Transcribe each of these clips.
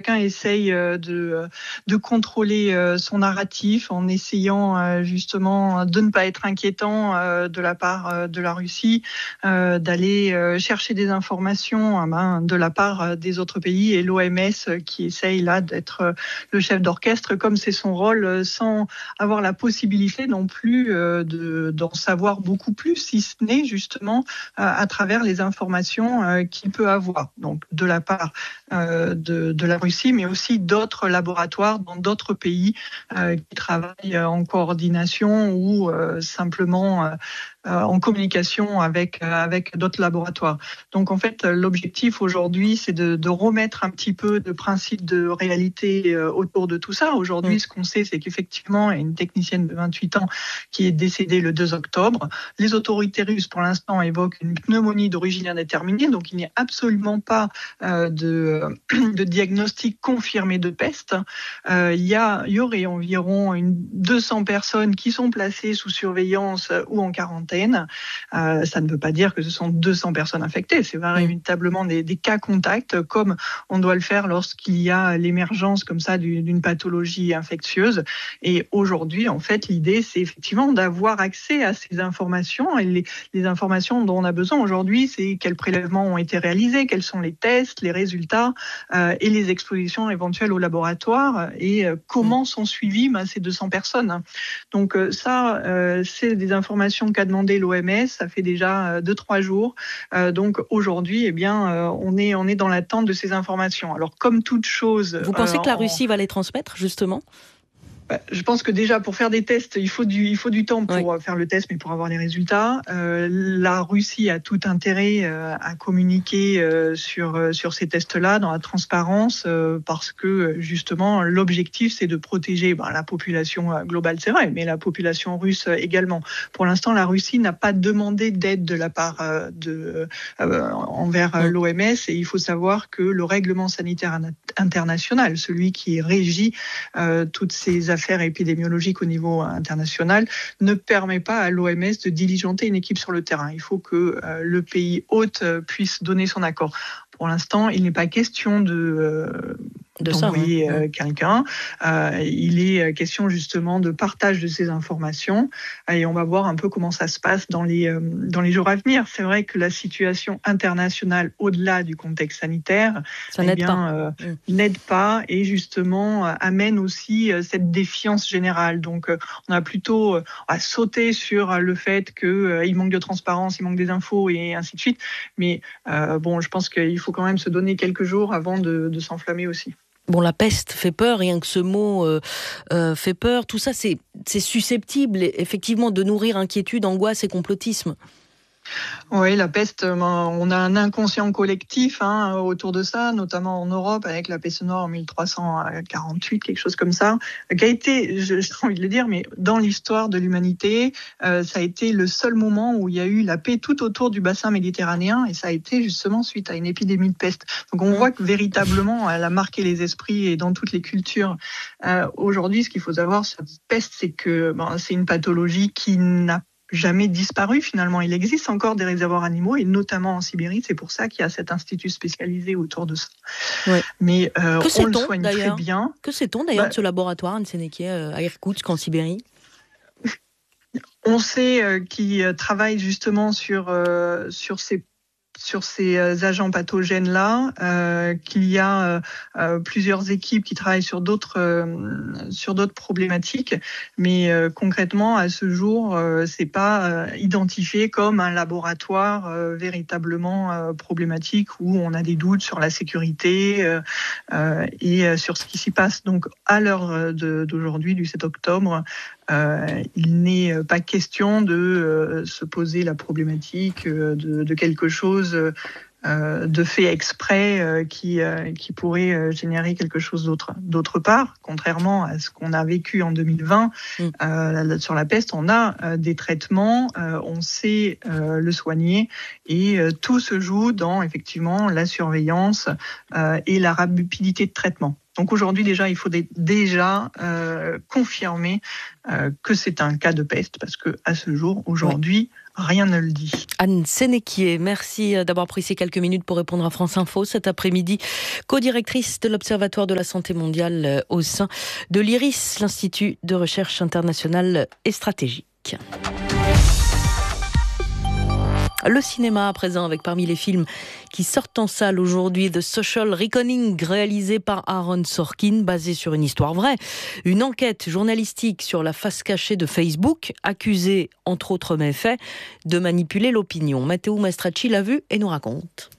chacun essaye de contrôler son narratif en essayant justement de ne pas être inquiétant de la part de la Russie, d'aller chercher des informations de la part des autres pays, et l'OMS qui essaye là d'être le chef d'orchestre comme c'est son rôle, sans avoir la possibilité non plus d'en savoir beaucoup plus, si ce n'est justement à travers les informations qu'il peut avoir, donc de la part de la Russie, mais aussi d'autres laboratoires dans d'autres pays qui travaillent en coordination ou simplement en communication avec d'autres laboratoires. Donc en fait, l'objectif aujourd'hui, c'est de remettre un petit peu de principe de réalité autour de tout ça. Aujourd'hui, ce qu'on sait, c'est qu'effectivement, il y a une technicienne de 28 ans qui est décédée le 2 octobre. Les autorités russes, pour l'instant, évoquent une pneumonie d'origine indéterminée, donc il n'y a absolument pas de diagnostic confirmé de peste. Il y aurait environ 200 personnes qui sont placées sous surveillance ou en quarantaine. Ça ne veut pas dire que ce sont 200 personnes infectées, c'est véritablement des cas contacts, comme on doit le faire lorsqu'il y a l'émergence comme ça d'une pathologie infectieuse. Et aujourd'hui, en fait, l'idée, c'est effectivement d'avoir accès à ces informations, et les informations dont on a besoin aujourd'hui, c'est quels prélèvements ont été réalisés, quels sont les tests, les résultats et les expositions éventuelles au laboratoire, et comment sont suivies ces 200 personnes. Donc ça, c'est des informations qu'a demandé l'OMS, ça fait déjà 2-3 jours. Donc aujourd'hui, on est dans l'attente de ces informations. Alors comme toute chose... Vous pensez que la Russie va les transmettre, justement ? Je pense que déjà, pour faire des tests, il faut du temps pour faire le test, mais pour avoir les résultats. La Russie a tout intérêt à communiquer sur ces tests-là, dans la transparence, parce que justement, l'objectif, c'est de protéger la population globale, c'est vrai, mais la population russe également. Pour l'instant, la Russie n'a pas demandé d'aide de la part envers l'OMS, et il faut savoir que le règlement sanitaire international, celui qui régit toutes ces affaires épidémiologiques au niveau international, ne permet pas à l'OMS de diligenter une équipe sur le terrain. Il faut que le pays hôte puisse donner son accord. Pour l'instant, il n'est pas question d'envoyer quelqu'un. Il est question justement de partage de ces informations, et on va voir un peu comment ça se passe dans les jours à venir. C'est vrai que la situation internationale, au-delà du contexte sanitaire, n'aide pas, et justement amène aussi cette défiance générale. Donc on a plutôt à sauter sur le fait qu'il manque de transparence, il manque des infos et ainsi de suite. Mais je pense qu'il faut quand même se donner quelques jours avant de s'enflammer aussi. Bon, la peste fait peur, rien que ce mot fait peur. Tout ça, c'est susceptible, effectivement, de nourrir inquiétude, angoisse et complotisme. Oui, la peste, on a un inconscient collectif autour de ça, notamment en Europe, avec la peste noire en 1348, quelque chose comme ça, qui a été, j'ai envie de le dire, mais dans l'histoire de l'humanité, ça a été le seul moment où il y a eu la paix tout autour du bassin méditerranéen, et ça a été justement suite à une épidémie de peste. Donc on voit que véritablement, elle a marqué les esprits et dans toutes les cultures. Aujourd'hui, ce qu'il faut savoir sur cette peste, c'est que c'est une pathologie qui n'a jamais disparu finalement. Il existe encore des réservoirs animaux, et notamment en Sibérie. C'est pour ça qu'il y a cet institut spécialisé autour de ça. Ouais. Mais on le soigne très bien. Que sait-on d'ailleurs de ce laboratoire à Sénéquier, à Irkoutsk, en Sibérie ? On sait qu'ils travaillent justement sur ces agents pathogènes-là, qu'il y a plusieurs équipes qui travaillent sur d'autres problématiques, mais concrètement, à ce jour, c'est pas identifié comme un laboratoire véritablement problématique où on a des doutes sur la sécurité et sur ce qui s'y passe. Donc, à l'heure d'aujourd'hui, du 7 octobre, il n'est pas question de se poser la problématique de quelque chose de fait exprès qui pourrait générer quelque chose d'autre. D'autre part, contrairement à ce qu'on a vécu en 2020, sur la peste, on a des traitements, on sait le soigner, et tout se joue dans effectivement la surveillance et la rapidité de traitement. Donc aujourd'hui déjà, il faut déjà confirmer que c'est un cas de peste, parce que à ce jour, aujourd'hui, rien ne le dit. Anne Sénéquier, merci d'avoir pris ces quelques minutes pour répondre à France Info cet après-midi. Co-directrice de l'Observatoire de la santé mondiale au sein de l'IRIS, l'Institut de recherche internationale et stratégique. Le cinéma à présent, avec parmi les films qui sortent en salle aujourd'hui, The Social Reckoning, réalisé par Aaron Sorkin, basé sur une histoire vraie. Une enquête journalistique sur la face cachée de Facebook, accusée, entre autres méfaits, de manipuler l'opinion. Matteo Mastracci l'a vu et nous raconte.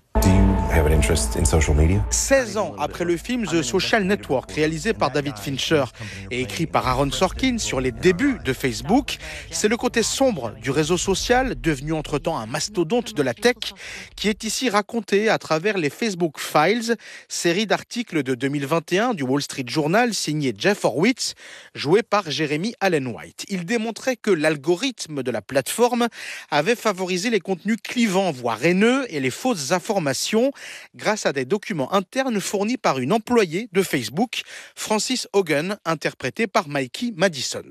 16 ans après le film The Social Network, réalisé par David Fincher et écrit par Aaron Sorkin sur les débuts de Facebook, c'est le côté sombre du réseau social, devenu entre-temps un mastodonte de la tech, qui est ici raconté à travers les Facebook Files, série d'articles de 2021 du Wall Street Journal signé Jeff Horowitz, joué par Jeremy Allen White. Il démontrait que l'algorithme de la plateforme avait favorisé les contenus clivants, voire haineux, et les fausses informations grâce à des documents internes fournis par une employée de Facebook, Frances Hogan, interprétée par Mikey Madison.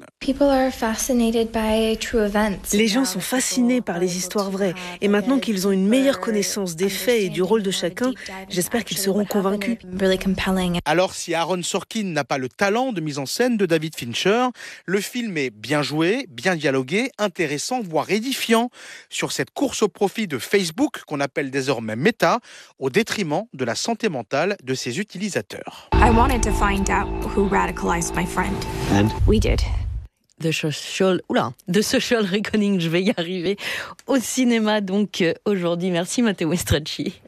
Les gens sont fascinés par les histoires vraies. Et maintenant qu'ils ont une meilleure connaissance des faits et du rôle de chacun, j'espère qu'ils seront convaincus. Alors, si Aaron Sorkin n'a pas le talent de mise en scène de David Fincher, le film est bien joué, bien dialogué, intéressant, voire édifiant sur cette course au profit de Facebook, qu'on appelle désormais Meta, au détriment de la santé mentale de ses utilisateurs. I wanted to find out who radicalized my friend. And we did. The Social Reckoning, je vais y arriver, au cinéma donc aujourd'hui. Merci Matteo Mastracci.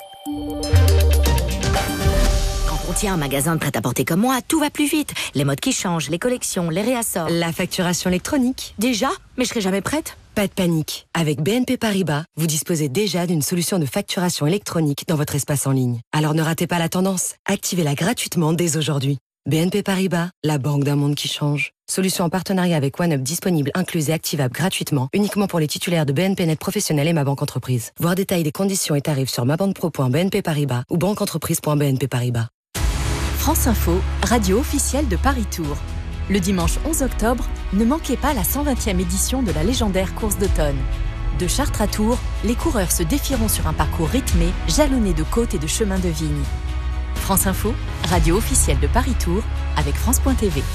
On tient un magasin de prêt-à-porter comme moi, tout va plus vite. Les modes qui changent, les collections, les réassorts. La facturation électronique. Déjà ? Mais je serai jamais prête. Pas de panique. Avec BNP Paribas, vous disposez déjà d'une solution de facturation électronique dans votre espace en ligne. Alors ne ratez pas la tendance. Activez-la gratuitement dès aujourd'hui. BNP Paribas, la banque d'un monde qui change. Solution en partenariat avec OneUp disponible, incluse et activable gratuitement, uniquement pour les titulaires de BNP Net Professionnel et Ma Banque Entreprise. Voir détails des conditions et tarifs sur mabanquepro.bnp Paribas ou banqueentreprise.bnp Paribas. France Info, radio officielle de Paris Tour. Le dimanche 11 octobre, ne manquez pas la 120e édition de la légendaire course d'automne. De Chartres à Tours, les coureurs se défieront sur un parcours rythmé, jalonné de côtes et de chemins de vigne. France Info, radio officielle de Paris Tour, avec France.tv.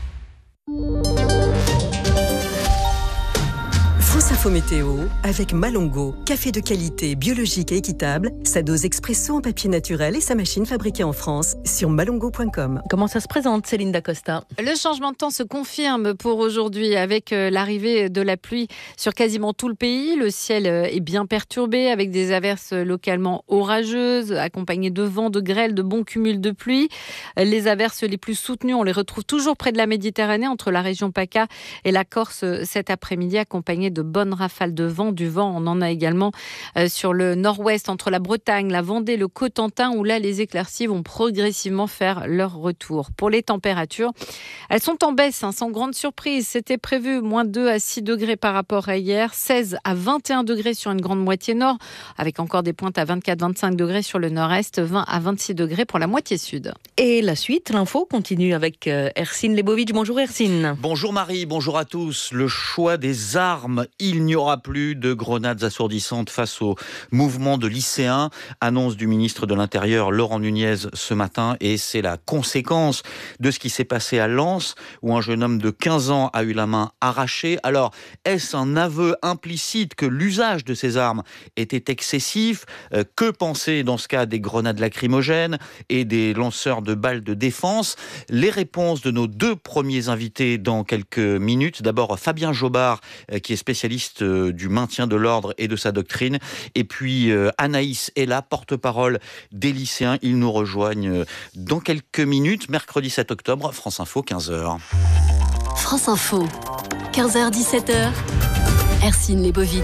France Info Météo avec Malongo, café de qualité, biologique et équitable, sa dose expresso en papier naturel et sa machine fabriquée en France sur malongo.com. Comment ça se présente, Céline Dacosta ? Le changement de temps se confirme pour aujourd'hui avec l'arrivée de la pluie sur quasiment tout le pays. Le ciel est bien perturbé avec des averses localement orageuses, accompagnées de vent, de grêle, de bons cumuls de pluie. Les averses les plus soutenues, on les retrouve toujours près de la Méditerranée, entre la région PACA et la Corse cet après-midi, accompagnées de bonnes rafales de vent. Du vent, on en a également sur le nord-ouest, entre la Bretagne, la Vendée, le Cotentin, où là, les éclaircies vont progressivement faire leur retour. Pour les températures, elles sont en baisse, sans grande surprise. C'était prévu moins 2 à 6 degrés par rapport à hier, 16 à 21 degrés sur une grande moitié nord, avec encore des pointes à 24-25 degrés sur le nord-est, 20 à 26 degrés pour la moitié sud. Et la suite, l'info continue avec Ercine Lebovic. Bonjour Ercine. Bonjour Marie, bonjour à tous. Le choix des armes. Il n'y aura plus de grenades assourdissantes face au mouvement de lycéens. Annonce du ministre de l'Intérieur, Laurent Nunez, ce matin. Et c'est la conséquence de ce qui s'est passé à Lens, où un jeune homme de 15 ans a eu la main arrachée. Alors, est-ce un aveu implicite que l'usage de ces armes était excessif ? Que penser dans ce cas des grenades lacrymogènes et des lanceurs de balles de défense ? Les réponses de nos deux premiers invités dans quelques minutes. D'abord, Fabien Jobard, qui est spécialiste du maintien de l'ordre et de sa doctrine. Et puis Anaïs est la porte-parole des lycéens. Ils nous rejoignent dans quelques minutes. Mercredi 7 octobre, France Info, 15h. France Info, 15h-17h, Ercine Lebovic.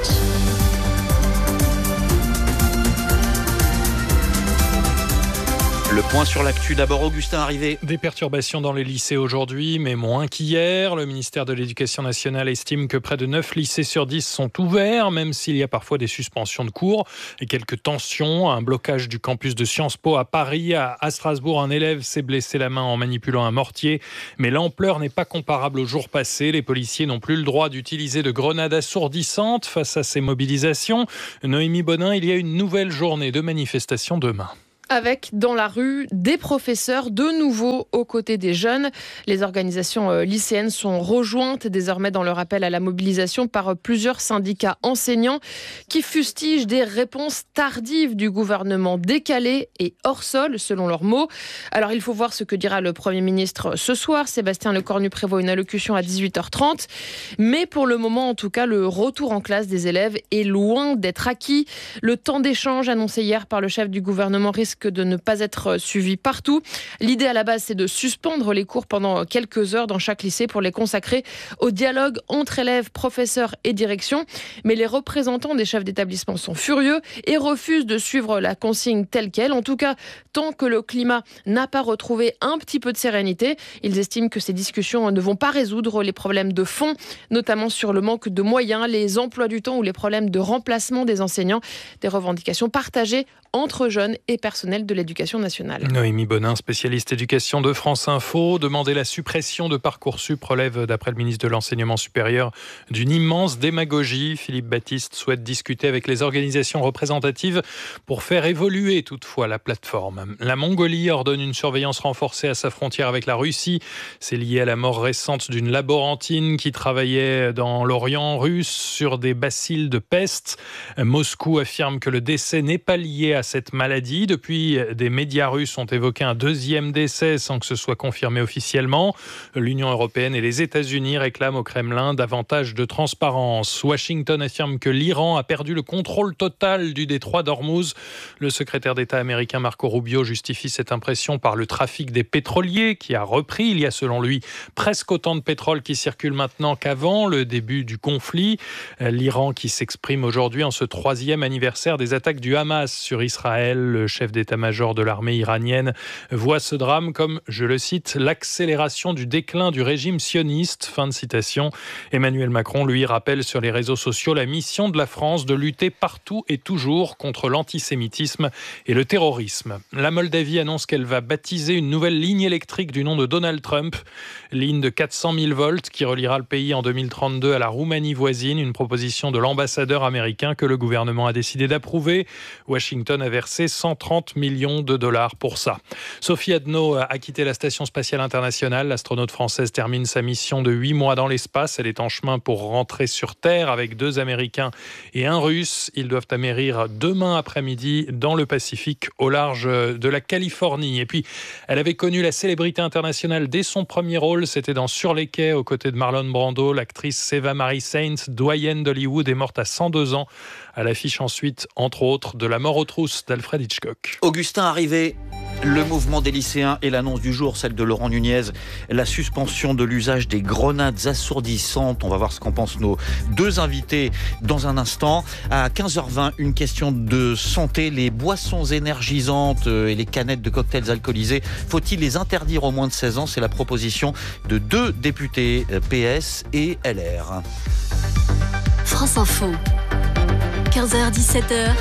Le point sur l'actu, d'abord Augustin Arrivé. Des perturbations dans les lycées aujourd'hui, mais moins qu'hier. Le ministère de l'Éducation nationale estime que près de 9 lycées sur 10 sont ouverts, même s'il y a parfois des suspensions de cours et quelques tensions. Un blocage du campus de Sciences Po à Paris. À Strasbourg, un élève s'est blessé la main en manipulant un mortier. Mais l'ampleur n'est pas comparable aux jours passés. Les policiers n'ont plus le droit d'utiliser de grenades assourdissantes face à ces mobilisations. Noémie Bonin, il y a une nouvelle journée de manifestation demain. Avec, dans la rue, des professeurs de nouveau aux côtés des jeunes. Les organisations lycéennes sont rejointes désormais dans leur appel à la mobilisation par plusieurs syndicats enseignants qui fustigent des réponses tardives du gouvernement, décalées et hors sol, selon leurs mots. Alors, il faut voir ce que dira le Premier ministre ce soir. Sébastien Lecornu prévoit une allocution à 18h30. Mais pour le moment, en tout cas, le retour en classe des élèves est loin d'être acquis. Le temps d'échange annoncé hier par le chef du gouvernement risque de ne pas être suivi partout. L'idée à la base, c'est de suspendre les cours pendant quelques heures dans chaque lycée pour les consacrer au dialogue entre élèves, professeurs et direction. Mais les représentants des chefs d'établissement sont furieux et refusent de suivre la consigne telle qu'elle. En tout cas, tant que le climat n'a pas retrouvé un petit peu de sérénité, ils estiment que ces discussions ne vont pas résoudre les problèmes de fond, notamment sur le manque de moyens, les emplois du temps ou les problèmes de remplacement des enseignants. Des revendications partagées entre jeunes et personnel de l'éducation nationale. Noémie Bonin, spécialiste éducation de France Info, demander la suppression de Parcoursup relève, d'après le ministre de l'Enseignement supérieur, d'une immense démagogie. Philippe Baptiste souhaite discuter avec les organisations représentatives pour faire évoluer toutefois la plateforme. La Mongolie ordonne une surveillance renforcée à sa frontière avec la Russie. C'est lié à la mort récente d'une laborantine qui travaillait dans l'Orient russe sur des bacilles de peste. Moscou affirme que le décès n'est pas lié à cette maladie. Depuis, des médias russes ont évoqué un deuxième décès sans que ce soit confirmé officiellement. L'Union européenne et les États-Unis réclament au Kremlin davantage de transparence. Washington affirme que l'Iran a perdu le contrôle total du détroit d'Ormuz. Le secrétaire d'État américain Marco Rubio justifie cette impression par le trafic des pétroliers qui a repris. Il y a selon lui presque autant de pétrole qui circule maintenant qu'avant le début du conflit. L'Iran qui s'exprime aujourd'hui en ce 3e anniversaire des attaques du Hamas sur Israël. Le chef d'état-major de l'armée iranienne voit ce drame comme, je le cite, l'accélération du déclin du régime sioniste. Fin de citation. Emmanuel Macron, lui, rappelle sur les réseaux sociaux la mission de la France de lutter partout et toujours contre l'antisémitisme et le terrorisme. La Moldavie annonce qu'elle va baptiser une nouvelle ligne électrique du nom de Donald Trump. Ligne de 400 000 volts qui reliera le pays en 2032 à la Roumanie voisine. Une proposition de l'ambassadeur américain que le gouvernement a décidé d'approuver. Washington a versé 130 millions de dollars pour ça. Sophie Adno a quitté la Station spatiale internationale. L'astronaute française termine sa mission de 8 mois dans l'espace. Elle est en chemin pour rentrer sur Terre avec 2 Américains et un Russe. Ils doivent atterrir demain après-midi dans le Pacifique au large de la Californie. Et puis, elle avait connu la célébrité internationale dès son premier rôle. C'était dans Sur les quais aux côtés de Marlon Brando. L'actrice Eva Marie Saint, doyenne d'Hollywood, est morte à 102 ans. À l'affiche ensuite, entre autres, de La mort aux trousses d'Alfred Hitchcock. Augustin Arrivé, le mouvement des lycéens et l'annonce du jour, celle de Laurent Nunez, la suspension de l'usage des grenades assourdissantes. On va voir ce qu'en pensent nos 2 invités dans un instant. À 15h20, une question de santé. Les boissons énergisantes et les canettes de cocktails alcoolisés, faut-il les interdire aux moins de 16 ans? C'est la proposition de 2 députés PS et LR. France Info, 15h-17h,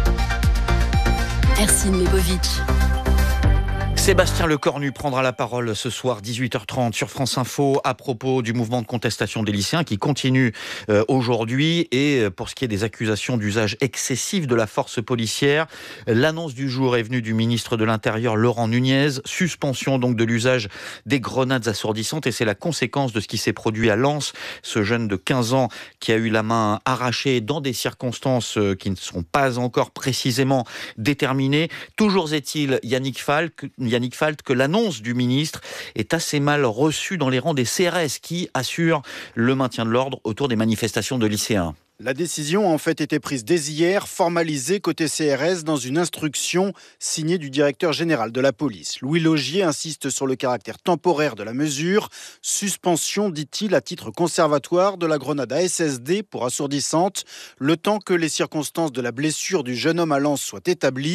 Ercine Lebovic. Sébastien Lecornu prendra la parole ce soir 18h30 sur France Info à propos du mouvement de contestation des lycéens qui continue aujourd'hui et pour ce qui est des accusations d'usage excessif de la force policière. L'annonce du jour est venue du ministre de l'Intérieur Laurent Nunez, suspension donc de l'usage des grenades assourdissantes et c'est la conséquence de ce qui s'est produit à Lens, ce jeune de 15 ans qui a eu la main arrachée dans des circonstances qui ne sont pas encore précisément déterminées. Toujours est-il, Yannick Falk, que l'annonce du ministre est assez mal reçue dans les rangs des CRS qui assurent le maintien de l'ordre autour des manifestations de lycéens. La décision a en fait été prise dès hier, formalisée côté CRS dans une instruction signée du directeur général de la police. Louis Laugier insiste sur le caractère temporaire de la mesure. Suspension, dit-il, à titre conservatoire de la grenade ASSD pour assourdissante, le temps que les circonstances de la blessure du jeune homme à Lens soient établies.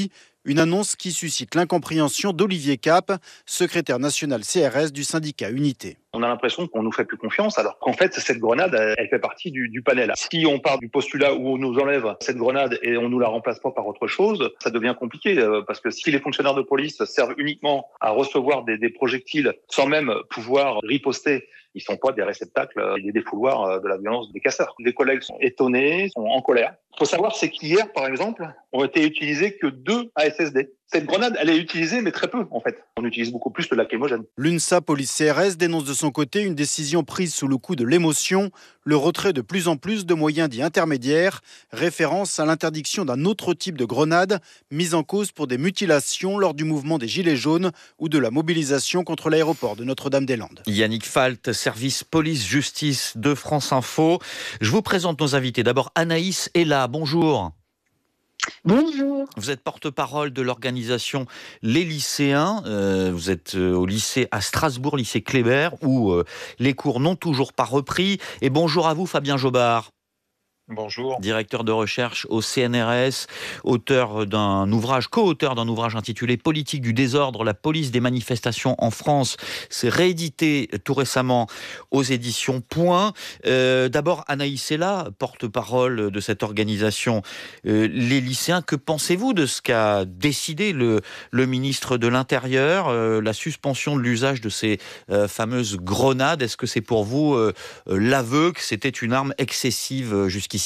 Une annonce qui suscite l'incompréhension d'Olivier Cap, secrétaire national CRS du syndicat Unité. On a l'impression qu'on nous fait plus confiance, alors qu'en fait, cette grenade, elle fait partie du panel. Si on part du postulat où on nous enlève cette grenade et on nous la remplace pas par autre chose, ça devient compliqué, parce que si les fonctionnaires de police servent uniquement à recevoir des projectiles sans même pouvoir riposter, ils sont pas des réceptacles, des défouloirs de la violence des casseurs. Les collègues sont étonnés, sont en colère. Il faut savoir, c'est qu'hier, par exemple, ont été utilisés que 2 ASSD. Cette grenade, elle est utilisée, mais très peu, en fait. On utilise beaucoup plus le lacrymogène. L'UNSA Police CRS dénonce de son côté une décision prise sous le coup de l'émotion, le retrait de plus en plus de moyens dits intermédiaires, référence à l'interdiction d'un autre type de grenade, mise en cause pour des mutilations lors du mouvement des Gilets jaunes ou de la mobilisation contre l'aéroport de Notre-Dame-des-Landes. Yannick Falt, service police-justice de France Info. Je vous présente nos invités. D'abord, Anaïs est là. Bonjour. Bonjour. Vous êtes porte-parole de l'organisation Les Lycéens. Vous êtes au lycée à Strasbourg, lycée Kléber, où les cours n'ont toujours pas repris. Et bonjour à vous, Fabien Jobard. Bonjour. Directeur de recherche au CNRS, co-auteur d'un ouvrage intitulé Politique du désordre, la police des manifestations en France. C'est réédité tout récemment aux éditions Point. D'abord, Anaïs est là, porte-parole de cette organisation Les Lycéens. Que pensez-vous de ce qu'a décidé le ministre de l'Intérieur, la suspension de l'usage de ces fameuses grenades? Est-ce que c'est pour vous l'aveu que c'était une arme excessive jusqu'ici?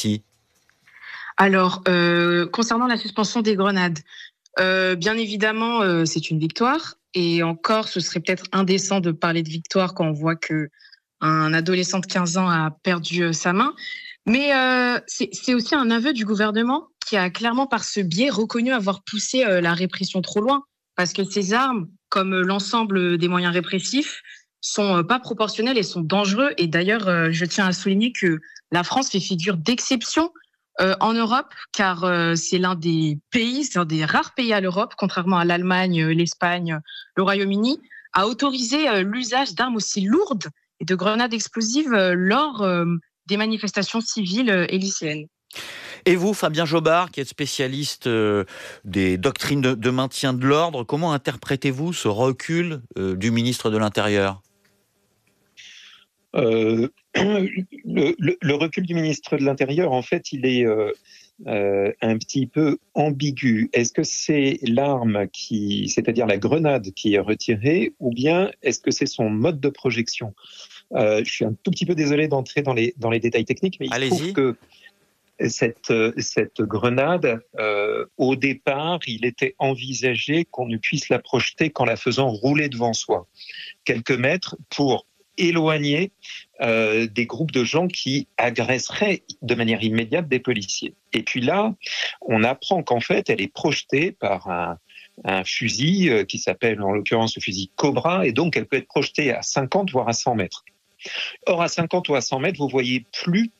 Alors, concernant la suspension des grenades, bien évidemment, c'est une victoire. Et encore, ce serait peut-être indécent de parler de victoire quand on voit qu'un adolescent de 15 ans a perdu sa main. Mais c'est aussi un aveu du gouvernement qui a clairement, par ce biais, reconnu avoir poussé la répression trop loin. Parce que ces armes, comme l'ensemble des moyens répressifs, sont pas proportionnels et sont dangereux. Et d'ailleurs, je tiens à souligner que la France fait figure d'exception en Europe, car c'est l'un des rares pays à l'Europe, contrairement à l'Allemagne, l'Espagne, le Royaume-Uni, à autoriser l'usage d'armes aussi lourdes et de grenades explosives lors des manifestations civiles et lycéennes. Et vous, Fabien Jobard, qui êtes spécialiste des doctrines de maintien de l'ordre, comment interprétez-vous ce recul du ministre de l'Intérieur ? Le recul du ministre de l'Intérieur, en fait, il est un petit peu ambigu. Est-ce que c'est l'arme c'est-à-dire la grenade, qui est retirée, ou bien est-ce que c'est son mode de projection ? Je suis un tout petit peu désolé d'entrer dans les détails techniques, mais il se trouve que cette grenade, au départ, il était envisagé qu'on ne puisse la projeter qu'en la faisant rouler devant soi, quelques mètres, pour éloigner des groupes de gens qui agresseraient de manière immédiate des policiers. Et puis là, on apprend qu'en fait, elle est projetée par un fusil qui s'appelle en l'occurrence le fusil Cobra, et donc elle peut être projetée à 50 voire à 100 mètres. Or, à 50 ou à 100 mètres, vous voyez plus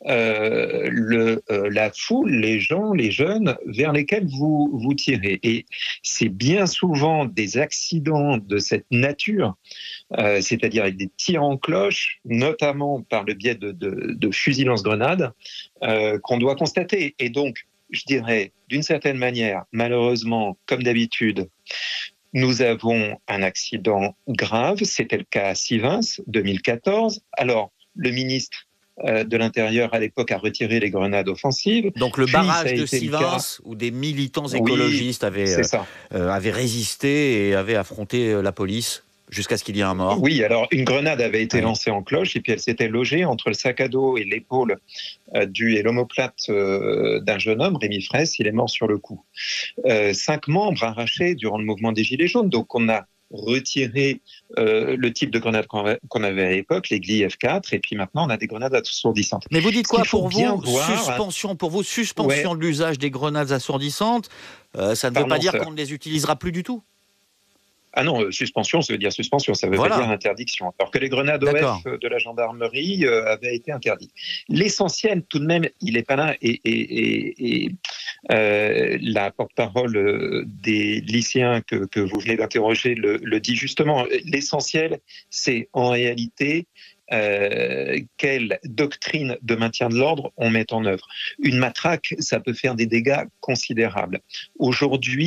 la foule, les gens, les jeunes vers lesquels vous tirez. Et c'est bien souvent des accidents de cette nature, c'est-à-dire avec des tirs en cloche, notamment par le biais de fusils lance-grenades, qu'on doit constater. Et donc, je dirais, d'une certaine manière, malheureusement, comme d'habitude, nous avons un accident grave. C'était le cas à Sivins, 2014. Alors, le ministre de l'Intérieur à l'époque a retiré les grenades offensives. Donc le barrage de Sivins, où des militants écologistes avaient résisté et avaient affronté la police jusqu'à ce qu'il y ait un mort. Oui, alors une grenade avait été lancée en cloche et puis elle s'était logée entre le sac à dos et l'épaule et l'omoplate d'un jeune homme, Rémi Fraisse. Il est mort sur le coup. 5 membres arrachés durant le mouvement des Gilets jaunes. Donc on a retiré le type de grenade qu'on avait à l'époque, les Gli F4, et puis maintenant on a des grenades assourdissantes. Mais vous dites quoi pour vous, suspension de l'usage des grenades assourdissantes, ça ne veut pas dire qu'on ne les utilisera plus du tout? Ah non, suspension, ça veut dire suspension, ça veut pas dire interdiction. Alors que les grenades OF de la gendarmerie avaient été interdites. L'essentiel, tout de même, il n'est pas là. Et la porte-parole des lycéens que vous venez d'interroger le dit justement. L'essentiel, c'est en réalité quelle doctrine de maintien de l'ordre on met en œuvre. Une matraque, ça peut faire des dégâts considérables. Aujourd'hui,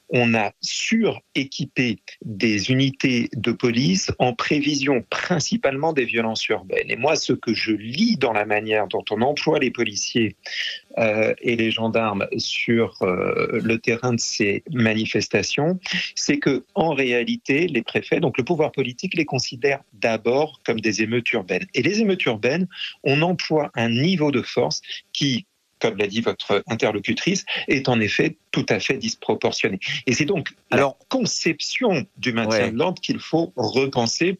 on a suréquipé des unités de police en prévision principalement des violences urbaines. Et moi, ce que je lis dans la manière dont on emploie les policiers et les gendarmes sur le terrain de ces manifestations, c'est que en réalité, les préfets, donc le pouvoir politique, les considèrent d'abord comme des émeutes urbaines. Et les émeutes urbaines, on emploie un niveau de force qui, comme l'a dit votre interlocutrice, est en effet tout à fait disproportionné. Et c'est donc la conception du maintien de l'ordre qu'il faut repenser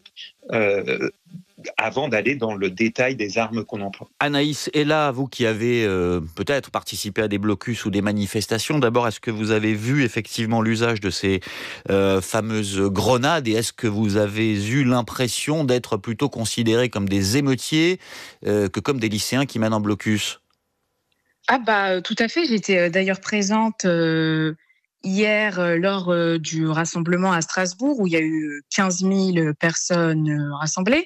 avant d'aller dans le détail des armes qu'on emploie. Anaïs, et là, vous qui avez peut-être participé à des blocus ou des manifestations, d'abord, est-ce que vous avez vu effectivement l'usage de ces fameuses grenades et est-ce que vous avez eu l'impression d'être plutôt considérés comme des émeutiers que comme des lycéens qui mènent un blocus ? Tout à fait. J'étais d'ailleurs présente hier lors du rassemblement à Strasbourg où il y a eu 15 000 personnes rassemblées.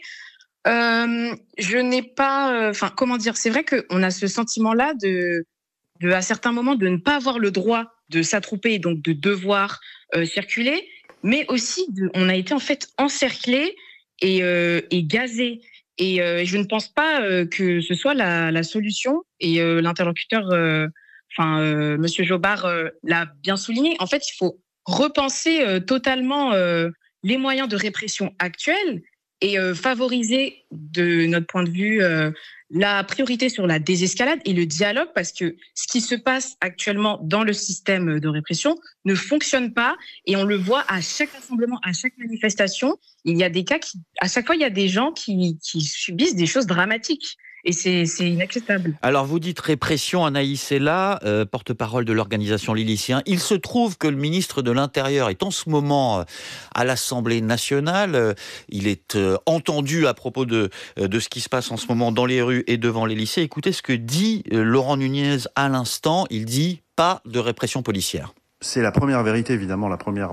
Je n'ai pas... c'est vrai qu'on a ce sentiment-là à certains moments de ne pas avoir le droit de s'attrouper, donc de devoir circuler, mais aussi on a été en fait encerclés et gazés. Et je ne pense pas que ce soit la solution. Et l'interlocuteur, Monsieur Jobard, l'a bien souligné. En fait, il faut repenser totalement les moyens de répression actuels et favoriser, de notre point de vue, la priorité sur la désescalade et le dialogue, parce que ce qui se passe actuellement dans le système de répression ne fonctionne pas et on le voit à chaque rassemblement, à chaque manifestation. Il y a des cas à chaque fois, il y a des gens qui subissent des choses dramatiques. Et c'est inacceptable. Alors vous dites répression, Anaïs est là, porte-parole de l'organisation Les Lycéens. Il se trouve que le ministre de l'Intérieur est en ce moment à l'Assemblée nationale. Il est entendu à propos de ce qui se passe en ce moment dans les rues et devant les lycées. Écoutez ce que dit Laurent Nunez à l'instant. Il dit pas de répression policière. C'est la première vérité, évidemment, la première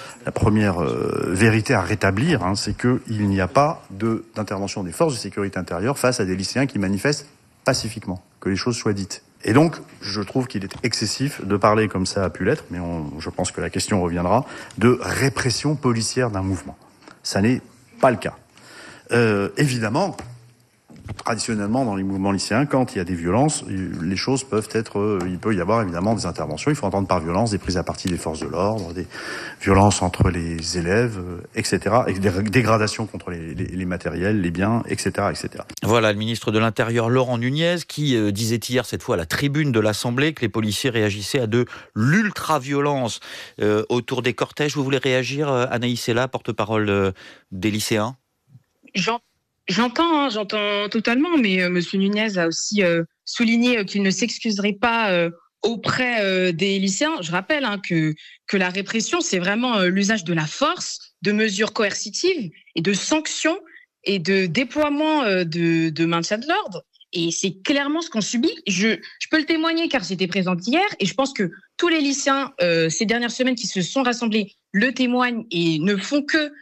vérité à rétablir, c'est qu'il n'y a pas d'intervention des forces de sécurité intérieure face à des lycéens qui manifestent pacifiquement, que les choses soient dites. Et donc, je trouve qu'il est excessif de parler, comme ça a pu l'être, mais je pense que la question reviendra, de répression policière d'un mouvement. Ça n'est pas le cas. Évidemment, traditionnellement, dans les mouvements lycéens, quand il y a des violences, les choses peuvent être... il peut y avoir évidemment des interventions. Il faut entendre par violence des prises à partie des forces de l'ordre, des violences entre les élèves, etc. Et des dégradations contre les matériels, les biens, etc., etc. Voilà le ministre de l'Intérieur, Laurent Nunez, qui disait hier, cette fois à la tribune de l'Assemblée, que les policiers réagissaient à de l'ultra-violence autour des cortèges. Vous voulez réagir, Anaïs Ella, porte-parole des lycéens ? J'entends totalement, mais M. Nunez a aussi souligné qu'il ne s'excuserait pas auprès des lycéens. Je rappelle que la répression, c'est vraiment l'usage de la force, de mesures coercitives et de sanctions et de déploiement de maintien de l'ordre. Et c'est clairement ce qu'on subit. Je peux le témoigner car j'étais présente hier et je pense que tous les lycéens ces dernières semaines qui se sont rassemblés le témoignent et ne font que...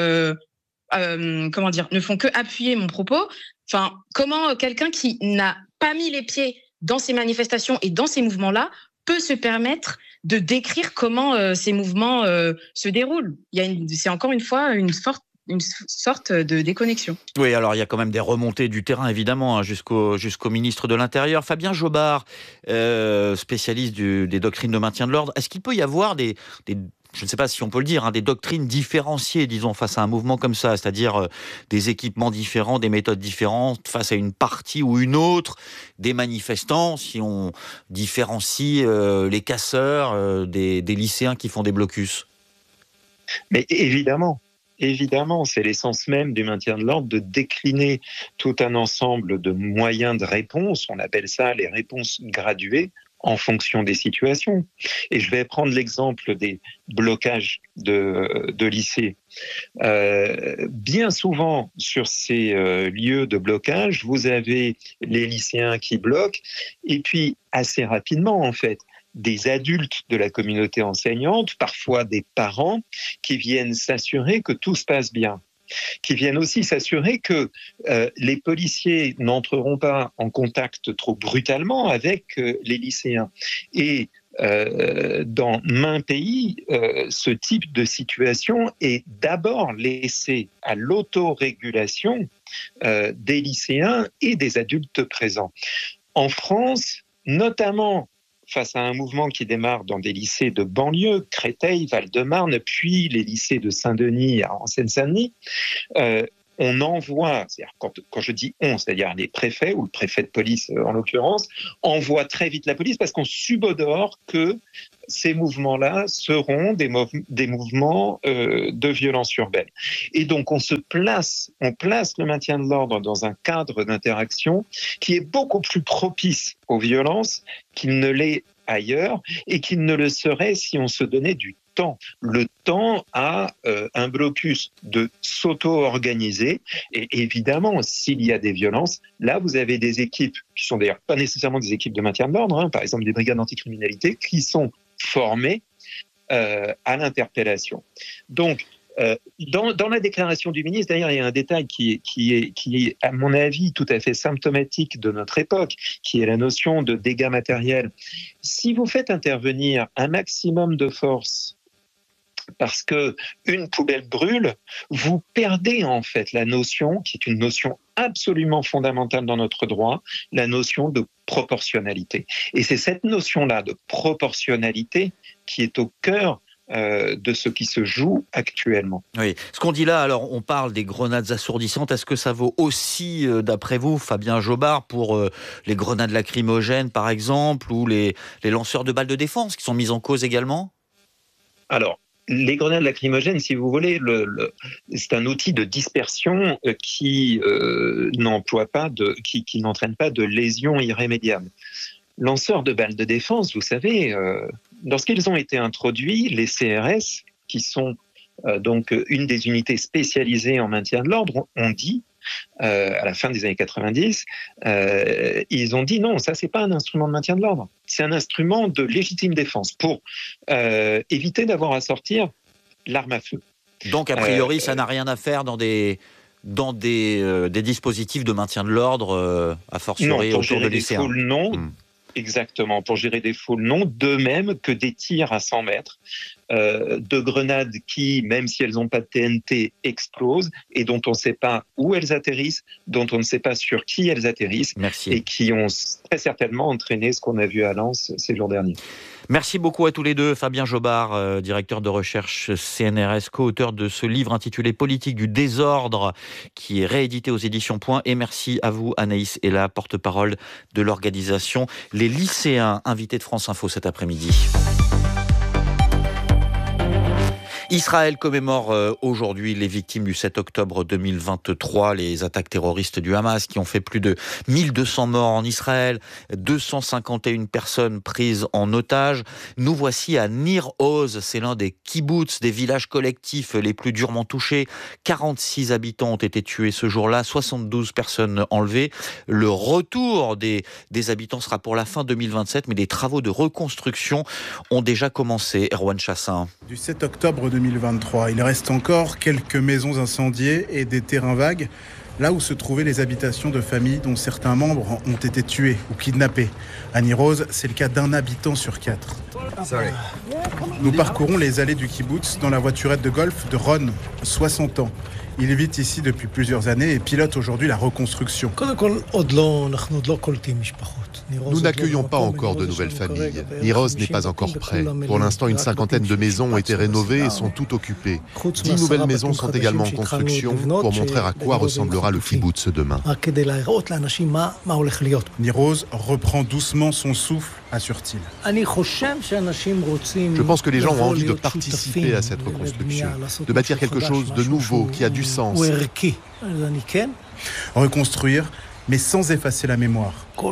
ne font que appuyer mon propos. Enfin, comment quelqu'un qui n'a pas mis les pieds dans ces manifestations et dans ces mouvements-là peut se permettre de décrire comment ces mouvements se déroulent. C'est encore une fois une sorte de déconnexion. Oui, alors il y a quand même des remontées du terrain, évidemment, jusqu'au ministre de l'Intérieur. Fabien Jobard, spécialiste des doctrines de maintien de l'ordre. Est-ce qu'il peut y avoir je ne sais pas si on peut le dire, des doctrines différenciées, disons, face à un mouvement comme ça, c'est-à-dire des équipements différents, des méthodes différentes, face à une partie ou une autre des manifestants, si on différencie les casseurs des lycéens qui font des blocus ? Mais évidemment, c'est l'essence même du maintien de l'ordre de décliner tout un ensemble de moyens de réponse, on appelle ça les réponses graduées, en fonction des situations. Et je vais prendre l'exemple des blocages de lycées. Bien souvent, sur ces lieux de blocage, vous avez les lycéens qui bloquent, et puis assez rapidement, en fait, des adultes de la communauté enseignante, parfois des parents, qui viennent s'assurer que tout se passe bien, qui viennent aussi s'assurer que les policiers n'entreront pas en contact trop brutalement avec les lycéens. Et dans maints pays, ce type de situation est d'abord laissé à l'autorégulation des lycéens et des adultes présents. En France, notamment face à un mouvement qui démarre dans des lycées de banlieue, Créteil, Val-de-Marne, puis les lycées de Saint-Denis en Seine-Saint-Denis, on envoie, c'est-à-dire quand je dis on, c'est-à-dire les préfets ou le préfet de police en l'occurrence, envoie très vite la police parce qu'on subodore que ces mouvements-là seront des mouvements de violence urbaine. Et donc on place le maintien de l'ordre dans un cadre d'interaction qui est beaucoup plus propice aux violences qu'il ne l'est ailleurs et qu'il ne le serait si on se donnait du temps. Le temps a un blocus de s'auto-organiser et évidemment, s'il y a des violences, là vous avez des équipes qui sont d'ailleurs pas nécessairement des équipes de maintien de l'ordre, par exemple des brigades anticriminalité, qui sont formées à l'interpellation. Donc, dans la déclaration du ministre, d'ailleurs, il y a un détail qui est, à mon avis, tout à fait symptomatique de notre époque, qui est la notion de dégâts matériels. Si vous faites intervenir un maximum de force parce qu'une poubelle brûle, vous perdez en fait la notion, qui est une notion absolument fondamentale dans notre droit, la notion de proportionnalité. Et c'est cette notion-là de proportionnalité qui est au cœur de ce qui se joue actuellement. Oui. Ce qu'on dit là, alors on parle des grenades assourdissantes, est-ce que ça vaut aussi, d'après vous, Fabien Jobard, pour les grenades lacrymogènes par exemple, ou les lanceurs de balles de défense qui sont mis en cause également ? Alors, les grenades lacrymogènes, si vous voulez, c'est un outil de dispersion qui n'entraîne pas de lésions irrémédiables. Lanceurs de balles de défense, vous savez, lorsqu'ils ont été introduits, les CRS, qui sont donc une des unités spécialisées en maintien de l'ordre, ont dit, à la fin des années 90, ils ont dit non, ça c'est pas un instrument de maintien de l'ordre, c'est un instrument de légitime défense pour éviter d'avoir à sortir l'arme à feu. Donc a priori ça n'a rien à faire dans des dispositifs de maintien de l'ordre, a fortiori autour de lycéens. Non. Exactement, pour gérer des foules, non, de même que des tirs à 100 mètres, de grenades qui, même si elles n'ont pas de TNT, explosent et dont on ne sait pas où elles atterrissent, dont on ne sait pas sur qui elles atterrissent. Merci. Et qui ont très certainement entraîné ce qu'on a vu à Lens ces jours derniers. Merci beaucoup à tous les deux. Fabien Jobard, directeur de recherche CNRS, co-auteur de ce livre intitulé Politique du désordre, qui est réédité aux éditions Point. Et merci à vous, Anaïs Ella, porte-parole de l'organisation Les Lycéens, invités de France Info cet après-midi. Israël commémore aujourd'hui les victimes du 7 octobre 2023, les attaques terroristes du Hamas qui ont fait plus de 1200 morts en Israël, 251 personnes prises en otage. Nous voici à Nir Oz, c'est l'un des kibbutz, des villages collectifs les plus durement touchés. 46 habitants ont été tués ce jour-là, 72 personnes enlevées. Le retour des habitants sera pour la fin 2027, mais des travaux de reconstruction ont déjà commencé. Erwan Chassin. Du 7 octobre 2023, il reste encore quelques maisons incendiées et des terrains vagues, là où se trouvaient les habitations de familles dont certains membres ont été tués ou kidnappés. À Nir Oz, c'est le cas d'un habitant sur 4. Nous parcourons les allées du kibbutz dans la voiturette de golf de Ron, 60 ans. Il vit ici depuis plusieurs années et pilote aujourd'hui la reconstruction. Nous n'accueillons pas encore de nouvelles familles. Nir Oz n'est pas encore prêt. Pour l'instant, une cinquantaine de maisons ont été rénovées et sont toutes occupées. 10 nouvelles maisons sont également en construction pour montrer à quoi ressemblera le kibbutz demain. Nir Oz reprend doucement son souffle, assure-t-il. Je pense que les gens ont envie de participer à cette reconstruction, de bâtir quelque chose de nouveau qui a du sens. Reconstruire, mais sans effacer la mémoire.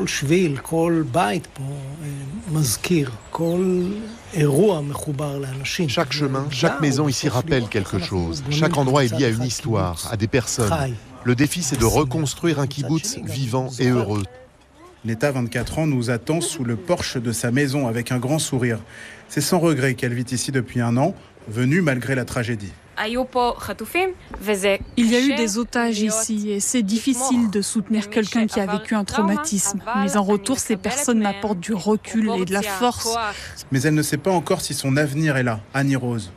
Chaque chemin, chaque maison ici rappelle quelque chose. Chaque endroit est lié à une histoire, à des personnes. Le défi, c'est de reconstruire un kibbutz vivant et heureux. Neta, 24 ans, nous attend sous le porche de sa maison avec un grand sourire. C'est sans regret qu'elle vit ici depuis un an, venue malgré la tragédie. Il y a eu des otages ici et c'est difficile de soutenir quelqu'un qui a vécu un traumatisme. Mais en retour, ces personnes m'apportent du recul et de la force. Mais elle ne sait pas encore si son avenir est là, Annie Rose.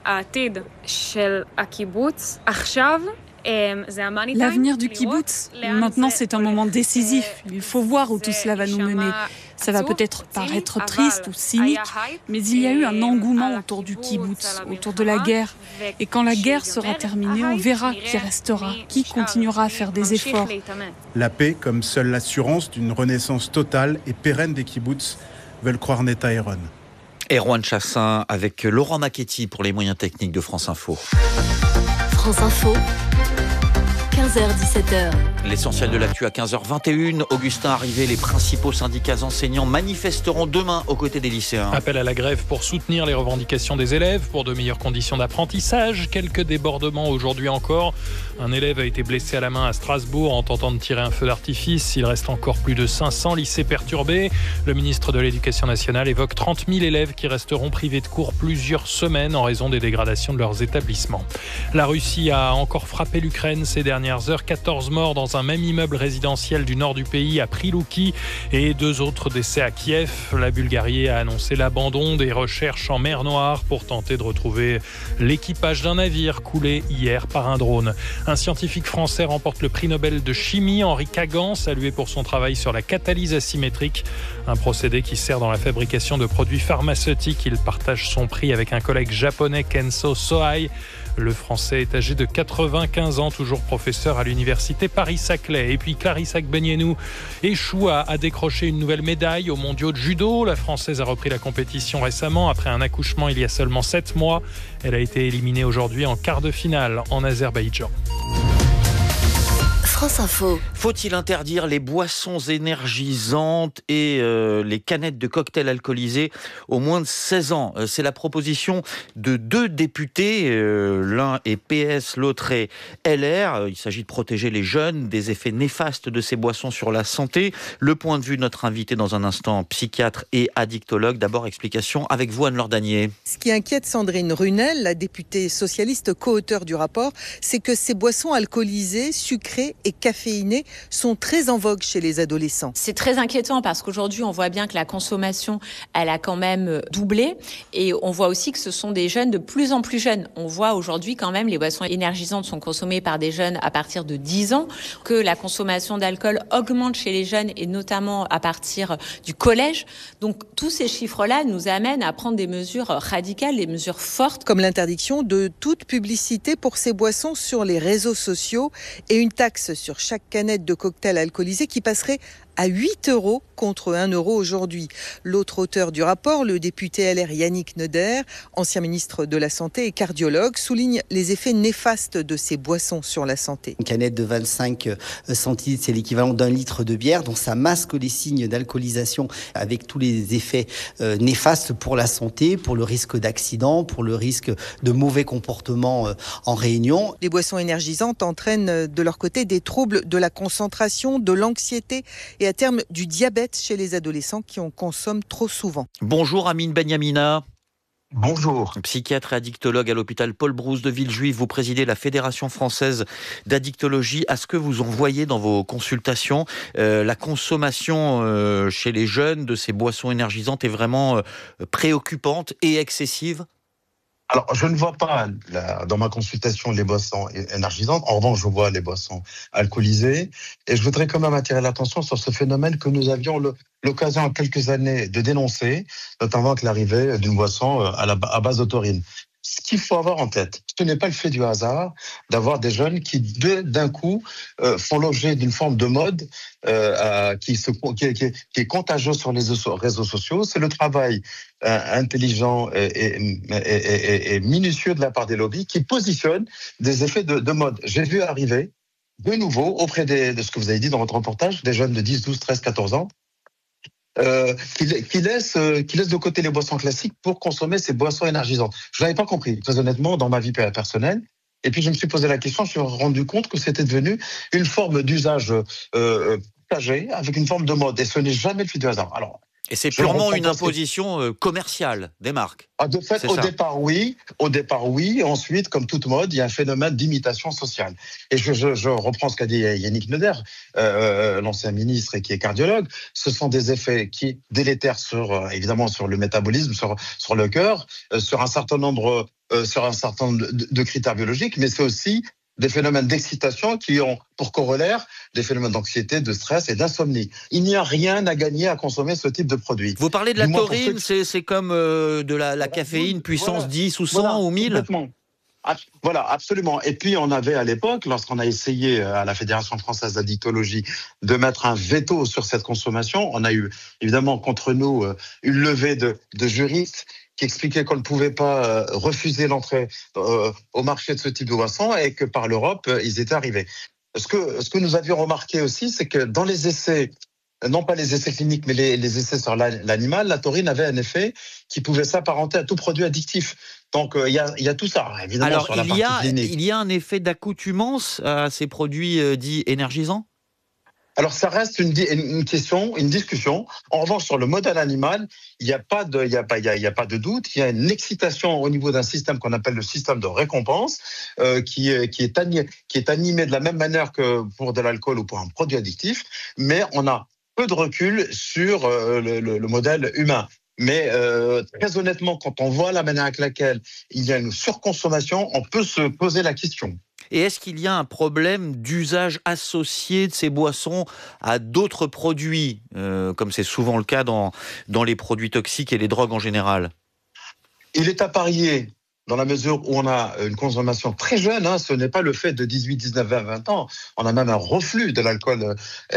L'avenir du kibbutz, maintenant c'est un moment décisif. Il faut voir où tout cela va nous mener. Ça va peut-être paraître triste ou cynique, mais il y a eu un engouement autour du kibbutz, autour de la guerre. Et quand la guerre sera terminée, on verra qui restera, qui continuera à faire des efforts. La paix, comme seule l'assurance d'une renaissance totale et pérenne des kibbutz, veulent croire Netta Eron. Erwan Chassin avec Laurent Macchetti pour les moyens techniques de France Info. France Info. 15h-17h. L'essentiel de l'actu à 15h21. Augustin Arrivé, les principaux syndicats enseignants manifesteront demain aux côtés des lycéens. Appel à la grève pour soutenir les revendications des élèves, pour de meilleures conditions d'apprentissage. Quelques débordements aujourd'hui encore. Un élève a été blessé à la main à Strasbourg en tentant de tirer un feu d'artifice. Il reste encore plus de 500 lycées perturbés. Le ministre de l'Éducation nationale évoque 30 000 élèves qui resteront privés de cours plusieurs semaines en raison des dégradations de leurs établissements. La Russie a encore frappé l'Ukraine ces dernières heures. 14 morts dans un même immeuble résidentiel du nord du pays à Prilouki et 2 autres décès à Kiev. La Bulgarie a annoncé l'abandon des recherches en mer Noire pour tenter de retrouver l'équipage d'un navire coulé hier par un drone. Un scientifique français remporte le prix Nobel de chimie, Henri Kagan, salué pour son travail sur la catalyse asymétrique, un procédé qui sert dans la fabrication de produits pharmaceutiques. Il partage son prix avec un collègue japonais, Kenzo Sohai. Le Français est âgé de 95 ans, toujours professeur à l'université Paris-Saclay. Et puis Clarisse Agbenienou échoue à décrocher une nouvelle médaille aux mondiaux de judo. La Française a repris la compétition récemment après un accouchement il y a seulement 7 mois. Elle a été éliminée aujourd'hui en quart de finale en Azerbaïdjan. France Info. Faut-il interdire les boissons énergisantes et les canettes de cocktails alcoolisés aux moins de 16 ans ? C'est la proposition de 2 députés. L'un est PS, l'autre est LR. Il s'agit de protéger les jeunes des effets néfastes de ces boissons sur la santé. Le point de vue de notre invité dans un instant, psychiatre et addictologue. D'abord, explication avec vous, Anne-Laure Danier. Ce qui inquiète Sandrine Runel, la députée socialiste co-auteure du rapport, c'est que ces boissons alcoolisées, sucrées et caféinées sont très en vogue chez les adolescents. C'est très inquiétant parce qu'aujourd'hui, on voit bien que la consommation, elle a quand même doublé. Et on voit aussi que ce sont des jeunes de plus en plus jeunes. On voit aujourd'hui quand même les boissons énergisantes sont consommées par des jeunes à partir de 10 ans, que la consommation d'alcool augmente chez les jeunes et notamment à partir du collège. Donc tous ces chiffres-là nous amènent à prendre des mesures radicales, des mesures fortes. Comme l'interdiction de toute publicité pour ces boissons sur les réseaux sociaux et une taxe sur chaque canette de cocktail alcoolisé qui passerait à 8 € contre 1 € aujourd'hui. L'autre auteur du rapport, le député LR Yannick Neuder, ancien ministre de la Santé et cardiologue, souligne les effets néfastes de ces boissons sur la santé. Une canette de 25 centilitres, c'est l'équivalent d'1 litre de bière, donc ça masque les signes d'alcoolisation avec tous les effets néfastes pour la santé, pour le risque d'accident, pour le risque de mauvais comportements en réunion. Les boissons énergisantes entraînent de leur côté des troubles de la concentration, de l'anxiété et à terme du diabète chez les adolescents qui en consomment trop souvent. Bonjour Amine Benyamina. Bonjour. Psychiatre et addictologue à l'hôpital Paul Brousse de Villejuif. Vous présidez la Fédération française d'addictologie. À ce que vous en voyez dans vos consultations, la consommation chez les jeunes de ces boissons énergisantes est vraiment préoccupante et excessive ? Alors, je ne vois pas dans ma consultation les boissons énergisantes. En revanche, je vois les boissons alcoolisées. Et je voudrais quand même attirer l'attention sur ce phénomène que nous avions l'occasion en quelques années de dénoncer, notamment avec l'arrivée d'une boisson à base de taurine. Ce qu'il faut avoir en tête, ce n'est pas le fait du hasard d'avoir des jeunes qui, d'un coup, font l'objet d'une forme de mode qui est contagieuse sur les réseaux sociaux. C'est le travail intelligent et minutieux de la part des lobbies qui positionnent des effets de mode. J'ai vu arriver de nouveau, auprès de ce que vous avez dit dans votre reportage, des jeunes de 10, 12, 13, 14 ans, qui laissent de côté les boissons classiques pour consommer ces boissons énergisantes. Je n'avais pas compris, très honnêtement, dans ma vie personnelle. Et puis je me suis posé la question, je me suis rendu compte que c'était devenu une forme d'usage partagé avec une forme de mode. Et ce n'est jamais le fait du hasard. Alors, Et c'est purement une imposition commerciale des marques. De fait, au départ, oui. Ensuite, comme toute mode, il y a un phénomène d'imitation sociale. Et je reprends ce qu'a dit Yannick Neuder, l'ancien ministre et qui est cardiologue. Ce sont des effets qui délétèrent évidemment sur le métabolisme, sur le cœur, sur un certain nombre de critères biologiques, mais c'est aussi des phénomènes d'excitation qui ont pour corollaire des phénomènes d'anxiété, de stress et d'insomnie. Il n'y a rien à gagner à consommer ce type de produit. Vous parlez de la taurine, c'est comme de la caféine puissance 10 ou 100 ou 1000 ? Voilà, absolument. Et puis, on avait à l'époque, lorsqu'on a essayé à la Fédération française d'addictologie de mettre un veto sur cette consommation, on a eu évidemment contre nous une levée de juristes qui expliquait qu'on ne pouvait pas refuser l'entrée au marché de ce type de boisson et que par l'Europe, ils étaient arrivés. Ce que nous avions remarqué aussi, c'est que dans les essais, non pas les essais cliniques, mais les essais sur l'animal, la taurine avait un effet qui pouvait s'apparenter à tout produit addictif. Donc il y a tout ça, évidemment. Alors, sur la partie clinique. Il y a un effet d'accoutumance à ces produits dits énergisants ? Alors, ça reste une discussion. En revanche, sur le modèle animal, il n'y a pas de doute. Il y a une excitation au niveau d'un système qu'on appelle le système de récompense, qui est animé de la même manière que pour de l'alcool ou pour un produit addictif. Mais on a peu de recul sur le modèle humain. Mais très honnêtement, quand on voit la manière avec laquelle il y a une surconsommation, on peut se poser la question. Et est-ce qu'il y a un problème d'usage associé de ces boissons à d'autres produits, comme c'est souvent le cas dans les produits toxiques et les drogues en général ? Il est à parier, dans la mesure où on a une consommation très jeune, ce n'est pas le fait de 18, 19, 20 ans, on a même un reflux de l'alcool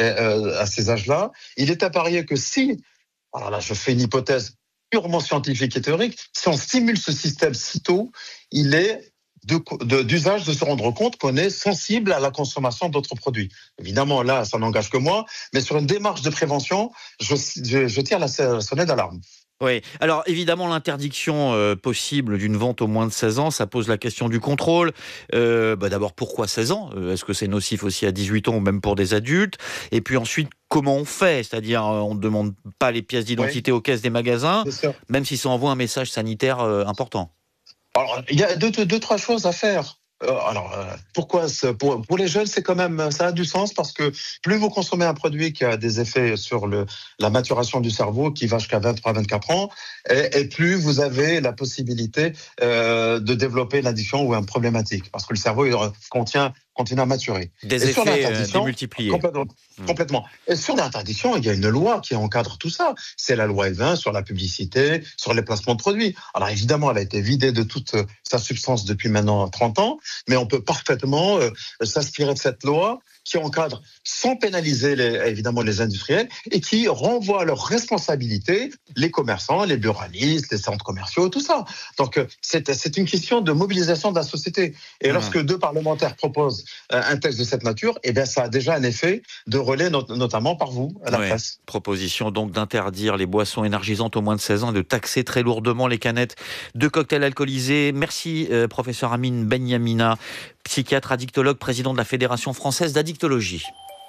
à ces âges-là. Il est à parier que si, alors là je fais une hypothèse purement scientifique et théorique, si on stimule ce système si tôt, il est d'usage de se rendre compte qu'on est sensible à la consommation d'autres produits. Évidemment, là, ça n'engage que moi, mais sur une démarche de prévention, je tire la sonnette d'alarme. Oui, alors évidemment l'interdiction possible d'une vente aux moins de 16 ans, ça pose la question du contrôle. D'abord, pourquoi 16 ans ? Est-ce que c'est nocif aussi à 18 ans ou même pour des adultes ? Et puis ensuite, comment on fait ? C'est-à-dire, on ne demande pas les pièces d'identité aux caisses des magasins, même si ça envoie un message sanitaire important. Alors, il y a deux, trois choses à faire. Pourquoi pour les jeunes, c'est quand même, ça a du sens parce que plus vous consommez un produit qui a des effets sur la maturation du cerveau qui va jusqu'à 23-24 ans, et plus vous avez la possibilité de développer l'addiction ou une problématique parce que le cerveau continue à maturer. Des effets démultipliés. Complètement. Et sur l'interdiction, il y a une loi qui encadre tout ça. C'est la loi E20 sur la publicité, sur les placements de produits. Alors évidemment, elle a été vidée de toute sa substance depuis maintenant 30 ans, mais on peut parfaitement s'inspirer de cette loi qui encadre sans pénaliser évidemment les industriels et qui renvoie à leur responsabilité les commerçants, les buralistes, les centres commerciaux, tout ça. Donc c'est une question de mobilisation de la société. Et lorsque deux parlementaires proposent un texte de cette nature, eh bien ça a déjà un effet de relais, notamment par vous, à la presse. Proposition donc d'interdire les boissons énergisantes aux moins de 16 ans et de taxer très lourdement les canettes de cocktails alcoolisés. Merci professeur Amine Benyamina, psychiatre addictologue, président de la Fédération française d'addictologie.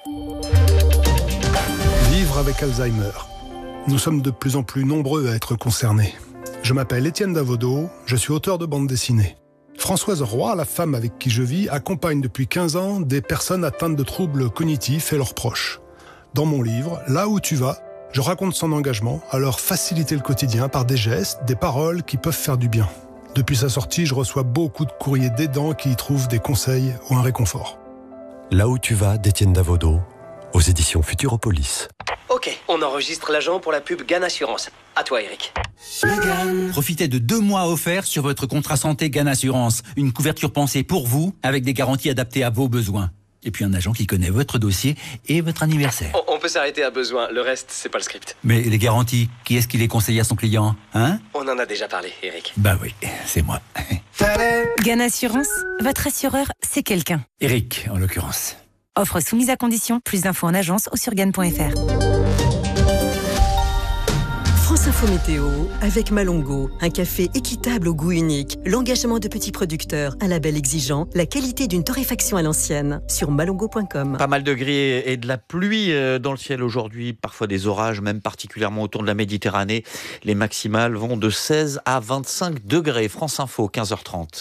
Vivre avec Alzheimer. Nous sommes de plus en plus nombreux à être concernés. Je m'appelle Étienne Davodo, je suis auteur de bande dessinée. Françoise Roy, la femme avec qui je vis, accompagne depuis 15 ans des personnes atteintes de troubles cognitifs et leurs proches. Dans mon livre, Là où tu vas, je raconte son engagement à leur faciliter le quotidien par des gestes, des paroles qui peuvent faire du bien. Depuis sa sortie, je reçois beaucoup de courriers d'aidants qui y trouvent des conseils ou un réconfort. Là où tu vas, d'Étienne Davodo, aux éditions Futuropolis. Ok, on enregistre l'agent pour la pub GAN Assurance. À toi, Eric. Profitez de 2 mois offerts sur votre contrat santé GAN Assurance. Une couverture pensée pour vous, avec des garanties adaptées à vos besoins. Et puis un agent qui connaît votre dossier et votre anniversaire. On peut s'arrêter à besoin, le reste, c'est pas le script. Mais les garanties, qui est-ce qui les conseille à son client, hein ? On en a déjà parlé, Eric. Bah oui, c'est moi. GAN Assurance, votre assureur, c'est quelqu'un. Eric, en l'occurrence. Offre soumise à condition, plus d'infos en agence ou sur GAN.fr. France Info Météo avec Malongo, un café équitable au goût unique, l'engagement de petits producteurs, un label exigeant, la qualité d'une torréfaction à l'ancienne. Sur malongo.com. Pas mal de gris et de la pluie dans le ciel aujourd'hui, parfois des orages, même particulièrement autour de la Méditerranée. Les maximales vont de 16 à 25 degrés. France Info, 15h30.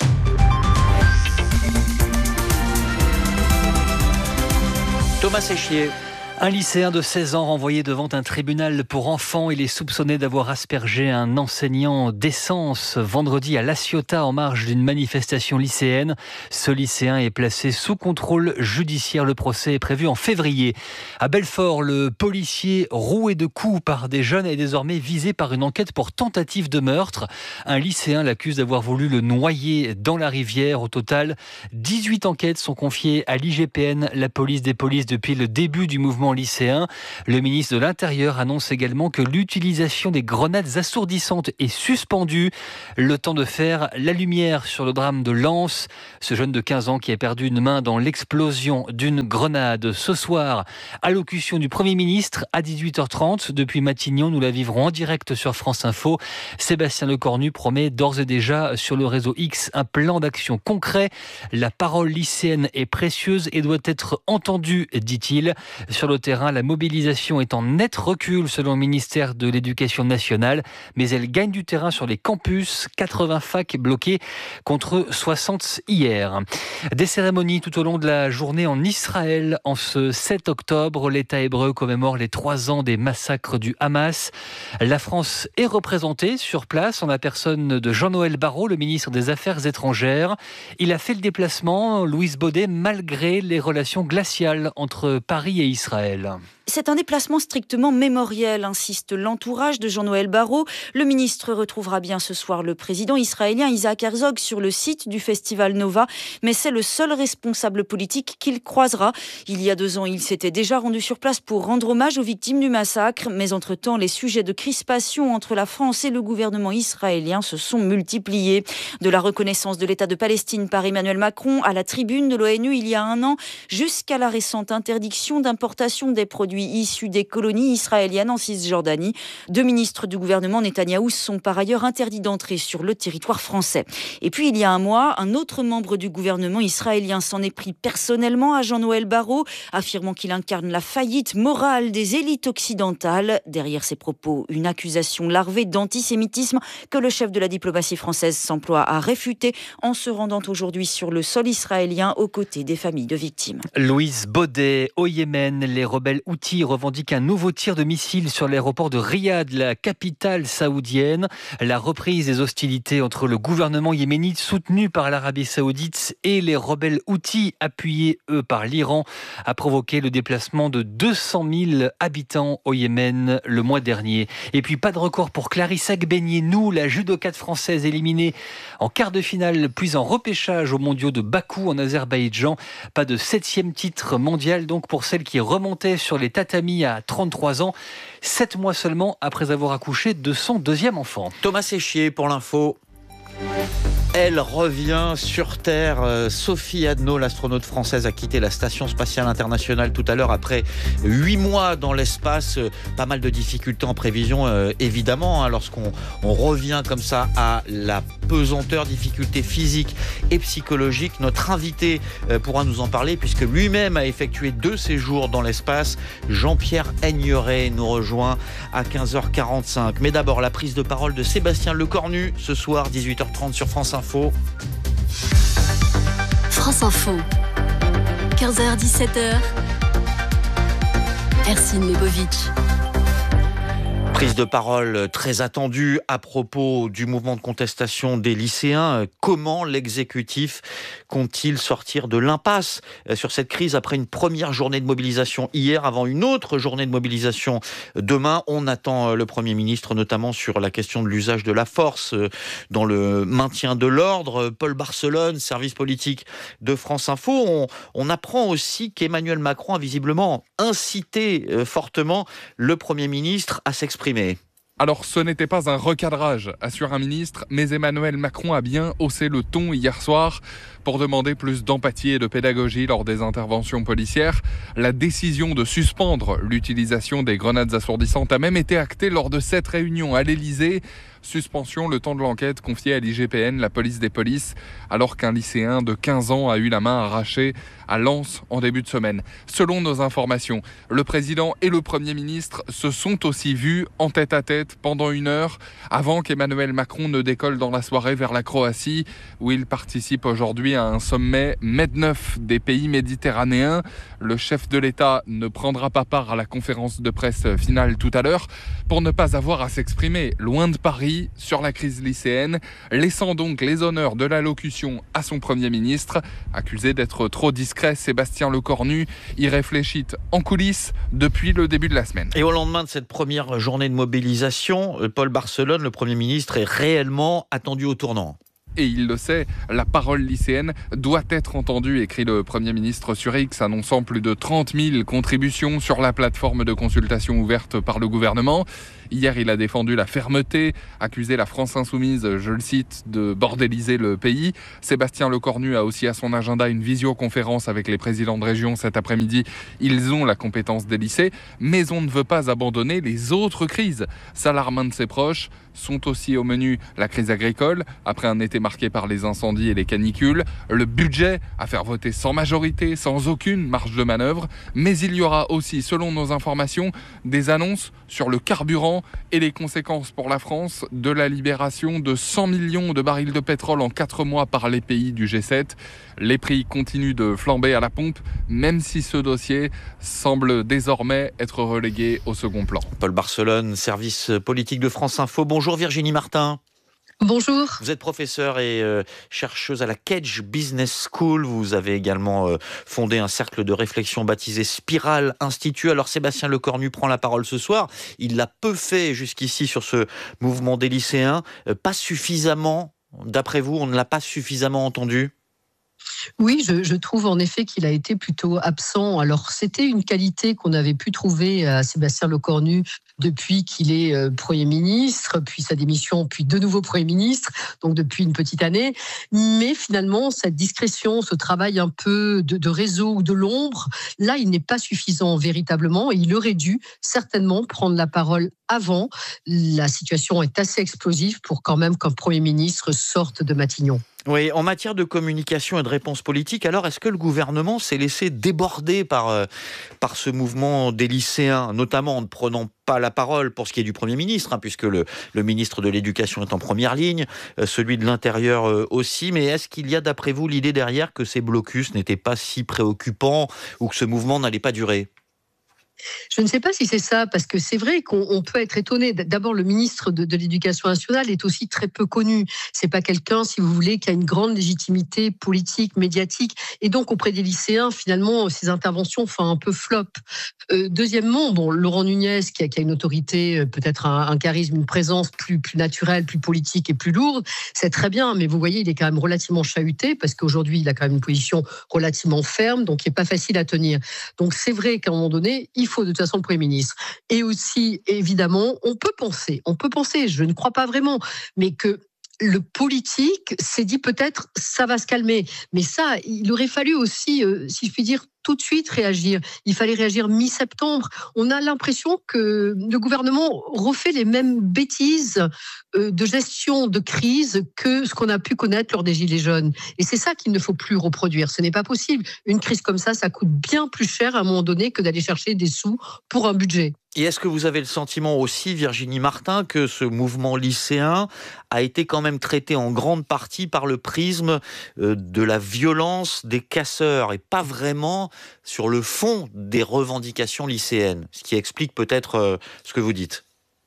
Thomas Séchier. Un lycéen de 16 ans renvoyé devant un tribunal pour enfants. Il est soupçonné d'avoir aspergé un enseignant d'essence vendredi à La Ciotat en marge d'une manifestation lycéenne. Ce lycéen est placé sous contrôle judiciaire. Le procès est prévu en février. À Belfort, le policier roué de coups par des jeunes est désormais visé par une enquête pour tentative de meurtre. Un lycéen l'accuse d'avoir voulu le noyer dans la rivière. Au total, 18 enquêtes sont confiées à l'IGPN, la police des polices, depuis le début du mouvement lycéen. Le ministre de l'Intérieur annonce également que l'utilisation des grenades assourdissantes est suspendue. Le temps de faire la lumière sur le drame de Lens. Ce jeune de 15 ans qui a perdu une main dans l'explosion d'une grenade. Ce soir, allocution du Premier ministre à 18h30. Depuis Matignon, nous la vivrons en direct sur France Info. Sébastien Lecornu promet d'ores et déjà sur le réseau X un plan d'action concret. La parole lycéenne est précieuse et doit être entendue, dit-il. Sur le terrain, la mobilisation est en net recul selon le ministère de l'Éducation nationale, mais elle gagne du terrain sur les campus. 80 facs bloqués contre 60 hier. Des cérémonies tout au long de la journée en Israël. En ce 7 octobre, l'État hébreu commémore les 3 ans des massacres du Hamas. La France est représentée sur place en la personne de Jean-Noël Barrot, le ministre des Affaires étrangères. Il a fait le déplacement, Louise Baudet, malgré les relations glaciales entre Paris et Israël. C'est un déplacement strictement mémoriel, insiste l'entourage de Jean-Noël Barrot. Le ministre retrouvera bien ce soir le président israélien Isaac Herzog sur le site du festival Nova, mais c'est le seul responsable politique qu'il croisera. Il y a 2 ans, il s'était déjà rendu sur place pour rendre hommage aux victimes du massacre, mais entre-temps, les sujets de crispation entre la France et le gouvernement israélien se sont multipliés. De la reconnaissance de l'État de Palestine par Emmanuel Macron à la tribune de l'ONU il y a 1 an, jusqu'à la récente interdiction d'importation des produits issus des colonies israéliennes en Cisjordanie. 2 ministres du gouvernement Netanyahou sont par ailleurs interdits d'entrer sur le territoire français. Et puis il y a 1 mois, un autre membre du gouvernement israélien s'en est pris personnellement à Jean-Noël Barrot, affirmant qu'il incarne la faillite morale des élites occidentales. Derrière ces propos, une accusation larvée d'antisémitisme que le chef de la diplomatie française s'emploie à réfuter en se rendant aujourd'hui sur le sol israélien aux côtés des familles de victimes. Louise Baudet, au Yémen, les rebelles Houthis revendiquent un nouveau tir de missile sur l'aéroport de Riyad, la capitale saoudienne. La reprise des hostilités entre le gouvernement yéménite soutenu par l'Arabie saoudite et les rebelles Houthis appuyés, eux, par l'Iran a provoqué le déplacement de 200 000 habitants au Yémen le mois dernier. Et puis pas de record pour Clarissa Gbegnenou, la judokate française éliminée en quart de finale puis en repêchage aux mondiaux de Bakou en Azerbaïdjan. Pas de 7e titre mondial donc pour celle qui remontait sur les tatamis à 33 ans, 7 mois seulement après avoir accouché de son 2e enfant. Thomas Séchier pour l'info. Elle revient sur Terre. Sophie Adno, l'astronaute française, a quitté la Station spatiale internationale tout à l'heure après 8 mois dans l'espace. Pas mal de difficultés en prévision, évidemment, lorsqu'on revient comme ça à la pesanteur, difficultés physiques et psychologiques. Notre invité pourra nous en parler puisque lui-même a effectué 2 séjours dans l'espace. Jean-Pierre Aigneret nous rejoint à 15h45. Mais d'abord, la prise de parole de Sébastien Lecornu ce soir, 18h30 sur France Info. France Info, 15h-17h, Ercine Lebovitch. Prise de parole très attendue à propos du mouvement de contestation des lycéens. Comment l'exécutif compte-t-il sortir de l'impasse sur cette crise après une première journée de mobilisation hier, avant une autre journée de mobilisation demain? On attend le Premier ministre, notamment sur la question de l'usage de la force dans le maintien de l'ordre. Paul Barcelone, service politique de France Info. On apprend aussi qu'Emmanuel Macron a visiblement incité fortement le Premier ministre à s'exprimer. Alors ce n'était pas un recadrage, assure un ministre, mais Emmanuel Macron a bien haussé le ton hier soir pour demander plus d'empathie et de pédagogie lors des interventions policières. La décision de suspendre l'utilisation des grenades assourdissantes a même été actée lors de cette réunion à l'Élysée. Suspension le temps de l'enquête confiée à l'IGPN, la police des polices, alors qu'un lycéen de 15 ans a eu la main arrachée à Lens en début de semaine. Selon nos informations, le président et le Premier ministre se sont aussi vus en tête-à-tête pendant 1 heure avant qu'Emmanuel Macron ne décolle dans la soirée vers la Croatie, où il participe aujourd'hui à un sommet MED9 des pays méditerranéens. Le chef de l'État ne prendra pas part à la conférence de presse finale tout à l'heure pour ne pas avoir à s'exprimer loin de Paris sur la crise lycéenne, laissant donc les honneurs de l'allocution à son Premier ministre. Accusé d'être trop discret, Sébastien Lecornu y réfléchit en coulisses depuis le début de la semaine. Et au lendemain de cette première journée de mobilisation, Paul Barcelone, le Premier ministre, est réellement attendu au tournant. Et il le sait, la parole lycéenne doit être entendue, écrit le Premier ministre sur X, annonçant plus de 30 000 contributions sur la plateforme de consultation ouverte par le gouvernement. Hier, il a défendu la fermeté, accusé la France Insoumise, je le cite, de bordéliser le pays. Sébastien Lecornu a aussi à son agenda une visioconférence avec les présidents de région cet après-midi. Ils ont la compétence des lycées, mais on ne veut pas abandonner les autres crises. S'alarme un de ses proches. Sont aussi au menu la crise agricole, après un été marqué par les incendies et les canicules, le budget à faire voter sans majorité, sans aucune marge de manœuvre, mais il y aura aussi, selon nos informations, des annonces sur le carburant et les conséquences pour la France de la libération de 100 millions de barils de pétrole en 4 mois par les pays du G7. Les prix continuent de flamber à la pompe, même si ce dossier semble désormais être relégué au second plan. Paul Barcelone, service politique de France Info. Bonjour Virginie Martin. Bonjour. Vous êtes professeure et chercheuse à la Cage Business School. Vous avez également fondé un cercle de réflexion baptisé Spirale Institut. Alors Sébastien Lecornu prend la parole ce soir. Il l'a peu fait jusqu'ici sur ce mouvement des lycéens. Pas suffisamment, d'après vous, on ne l'a pas suffisamment entendu ? Oui, je trouve en effet qu'il a été plutôt absent. Alors, c'était une qualité qu'on avait pu trouver à Sébastien Lecornu depuis qu'il est Premier ministre, puis sa démission, puis de nouveau Premier ministre, donc depuis une petite année. Mais finalement, cette discrétion, ce travail un peu de réseau ou de l'ombre, là, il n'est pas suffisant véritablement et il aurait dû certainement prendre la parole avant. La situation est assez explosive pour quand même qu'un Premier ministre sorte de Matignon. Oui, en matière de communication et de réponse politique, alors est-ce que le gouvernement s'est laissé déborder par ce mouvement des lycéens, notamment en ne prenant pas la parole pour ce qui est du Premier ministre, puisque le ministre de l'Éducation est en première ligne, celui de l'Intérieur aussi, mais est-ce qu'il y a d'après vous l'idée derrière que ces blocus n'étaient pas si préoccupants ou que ce mouvement n'allait pas durer ? Je ne sais pas si c'est ça, parce que c'est vrai qu'on peut être étonné. D'abord, le ministre de l'Éducation nationale est aussi très peu connu. C'est pas quelqu'un, si vous voulez, qui a une grande légitimité politique, médiatique, et donc auprès des lycéens, finalement, ses interventions font un peu flop. Deuxièmement, Laurent Nunez, qui a une autorité, peut-être un charisme, une présence plus naturelle, plus politique et plus lourde, c'est très bien, mais vous voyez, il est quand même relativement chahuté, parce qu'aujourd'hui, il a quand même une position relativement ferme, donc il n'est pas facile à tenir. Donc c'est vrai qu'à un moment donné, il faut de toute façon le Premier ministre. Et aussi, évidemment, on peut penser, je ne crois pas vraiment, mais que le politique s'est dit peut-être ça va se calmer. Mais ça, il aurait fallu aussi, si je puis dire, tout de suite réagir. Il fallait réagir mi-septembre. On a l'impression que le gouvernement refait les mêmes bêtises de gestion de crise que ce qu'on a pu connaître lors des Gilets jaunes. Et c'est ça qu'il ne faut plus reproduire. Ce n'est pas possible. Une crise comme ça coûte bien plus cher à un moment donné que d'aller chercher des sous pour un budget. Et est-ce que vous avez le sentiment aussi, Virginie Martin, que ce mouvement lycéen a été quand même traité en grande partie par le prisme de la violence des casseurs et pas vraiment sur le fond des revendications lycéennes, ce qui explique peut-être ce que vous dites?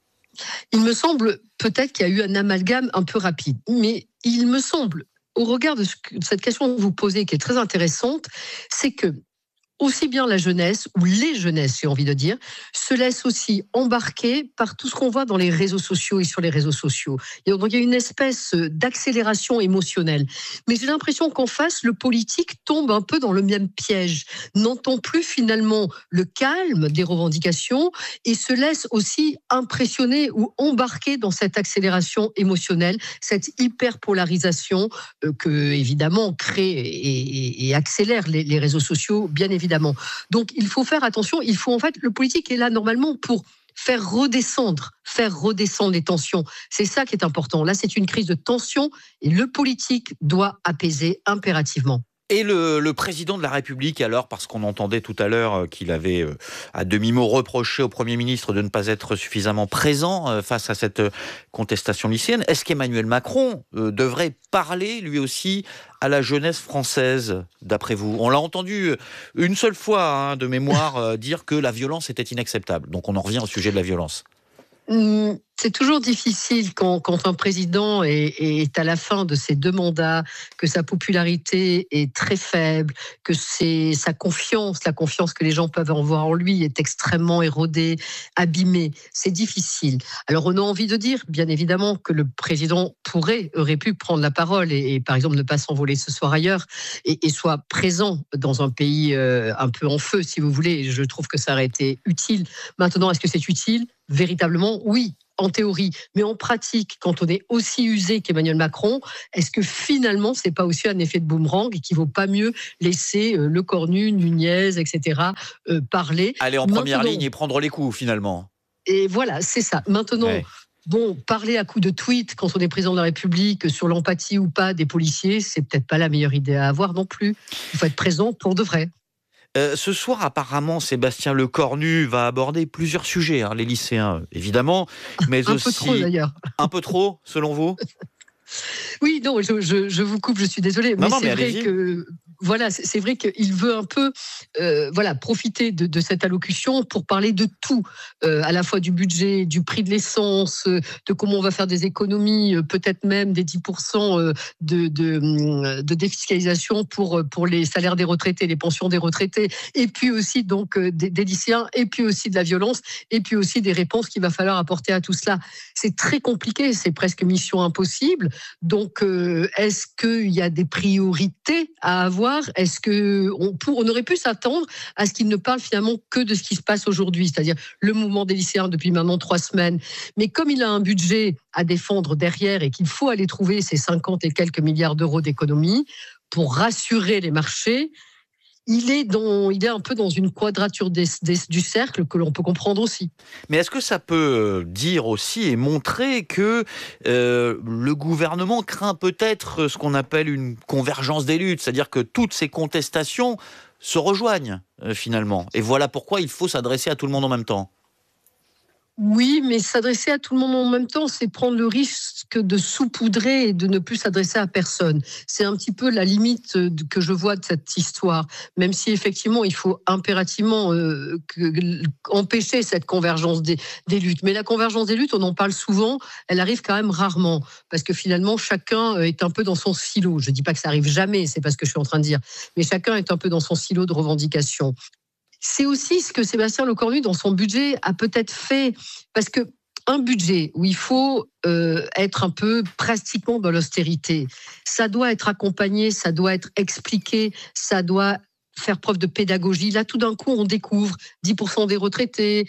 Il me semble peut-être qu'il y a eu un amalgame un peu rapide, mais il me semble, au regard de cette question que vous posez, qui est très intéressante, c'est que aussi bien la jeunesse, ou les jeunesses, j'ai envie de dire, se laissent aussi embarquer par tout ce qu'on voit dans les réseaux sociaux et sur les réseaux sociaux. Et donc, il y a une espèce d'accélération émotionnelle. Mais j'ai l'impression qu'en face, le politique tombe un peu dans le même piège, n'entend plus finalement le calme des revendications et se laisse aussi impressionner ou embarquer dans cette accélération émotionnelle, cette hyperpolarisation que, évidemment, crée et accélère les réseaux sociaux, bien évidemment. Donc, il faut faire attention. Le politique est là normalement pour faire redescendre les tensions. C'est ça qui est important. Là, c'est une crise de tension et le politique doit apaiser impérativement. Et le président de la République, alors, parce qu'on entendait tout à l'heure qu'il avait à demi-mot reproché au Premier ministre de ne pas être suffisamment présent face à cette contestation lycéenne, est-ce qu'Emmanuel Macron devrait parler, lui aussi, à la jeunesse française, d'après vous? On l'a entendu une seule fois, de mémoire, dire que la violence était inacceptable. Donc on en revient au sujet de la violence. C'est toujours difficile quand un président est à la fin de ses 2 mandats, que sa popularité est très faible, que la confiance que les gens peuvent avoir en lui est extrêmement érodée, abîmée. C'est difficile. Alors on a envie de dire, bien évidemment, que le président aurait pu prendre la parole et par exemple ne pas s'envoler ce soir ailleurs et soit présent dans un pays un peu en feu, si vous voulez. Je trouve que ça aurait été utile. Maintenant, est-ce que c'est utile? Véritablement, oui. En théorie, mais en pratique, quand on est aussi usé qu'Emmanuel Macron, est-ce que finalement, c'est pas aussi un effet de boomerang et qu'il vaut pas mieux laisser Le Cornu, Nunez, etc. parler? Aller en première ligne et prendre les coups, finalement. Et voilà, c'est ça. Maintenant, parler à coups de tweet quand on est président de la République sur l'empathie ou pas des policiers, c'est peut-être pas la meilleure idée à avoir non plus. Il faut être présent pour de vrai. Ce soir, apparemment, Sébastien Lecornu va aborder plusieurs sujets, les lycéens, évidemment, mais aussi... Un peu trop, d'ailleurs. Un peu trop, selon vous? Oui, non, je vous coupe, je suis désolée, mais c'est vrai que... Voilà, c'est vrai qu'il veut un peu profiter de cette allocution pour parler de tout, à la fois du budget, du prix de l'essence, de comment on va faire des économies, peut-être même des 10% de défiscalisation pour les salaires des retraités, les pensions des retraités, et puis aussi donc des lycéens, et puis aussi de la violence, et puis aussi des réponses qu'il va falloir apporter à tout cela. C'est très compliqué, c'est presque mission impossible. Donc, est-ce qu'il y a des priorités à avoir? Est-ce qu'on aurait pu s'attendre à ce qu'il ne parle finalement que de ce qui se passe aujourd'hui, c'est-à-dire le mouvement des lycéens depuis maintenant 3 semaines. Mais comme il a un budget à défendre derrière et qu'il faut aller trouver ces 50 et quelques milliards d'euros d'économies pour rassurer les marchés, il est un peu dans une quadrature du cercle que l'on peut comprendre aussi. Mais est-ce que ça peut dire aussi et montrer que le gouvernement craint peut-être ce qu'on appelle une convergence des luttes, c'est-à-dire que toutes ces contestations se rejoignent finalement. Et voilà pourquoi il faut s'adresser à tout le monde en même temps. Oui, mais s'adresser à tout le monde en même temps, c'est prendre le risque de saupoudrer et de ne plus s'adresser à personne. C'est un petit peu la limite que je vois de cette histoire, même si effectivement il faut impérativement empêcher cette convergence des luttes. Mais la convergence des luttes, on en parle souvent, elle arrive quand même rarement, parce que finalement chacun est un peu dans son silo. Je ne dis pas que ça arrive jamais, c'est pas ce que je suis en train de dire, mais chacun est un peu dans son silo de revendication. C'est aussi ce que Sébastien Lecornu, dans son budget, a peut-être fait, parce que un budget où il faut être un peu pratiquement dans l'austérité, ça doit être accompagné, ça doit être expliqué, ça doit faire preuve de pédagogie. Là, tout d'un coup, on découvre 10% des retraités,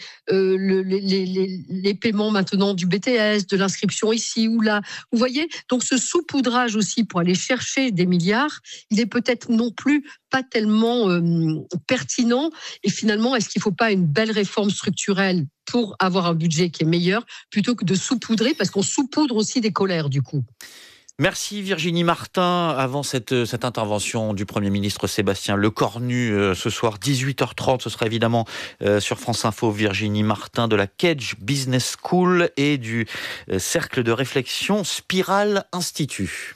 les paiements maintenant du BTS, de l'inscription ici ou là. Vous voyez ? Donc, ce saupoudrage aussi pour aller chercher des milliards, il est peut-être non plus pas tellement pertinent. Et finalement, est-ce qu'il ne faut pas une belle réforme structurelle pour avoir un budget qui est meilleur, plutôt que de saupoudrer, parce qu'on saupoudre aussi des colères, du coup. Merci Virginie Martin. Avant cette intervention du Premier ministre Sébastien Lecornu, ce soir 18h30, ce sera évidemment sur France Info. Virginie Martin de la Kedge Business School et du cercle de réflexion Spiral Institut.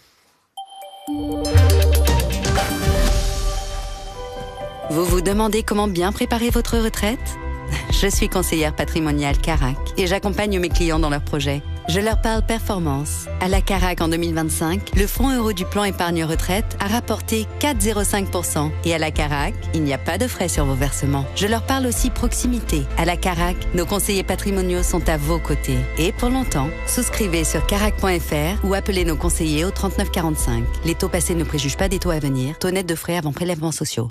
Vous vous demandez comment bien préparer votre retraite ? Je suis conseillère patrimoniale Carac et j'accompagne mes clients dans leurs projets. Je leur parle performance. À la Carac en 2025, le fonds euro du plan épargne retraite a rapporté 4,05%. Et à la Carac, il n'y a pas de frais sur vos versements. Je leur parle aussi proximité. À la Carac, nos conseillers patrimoniaux sont à vos côtés. Et pour longtemps, souscrivez sur carac.fr ou appelez nos conseillers au 39 45. Les taux passés ne préjugent pas des taux à venir. Taux net de frais avant prélèvements sociaux.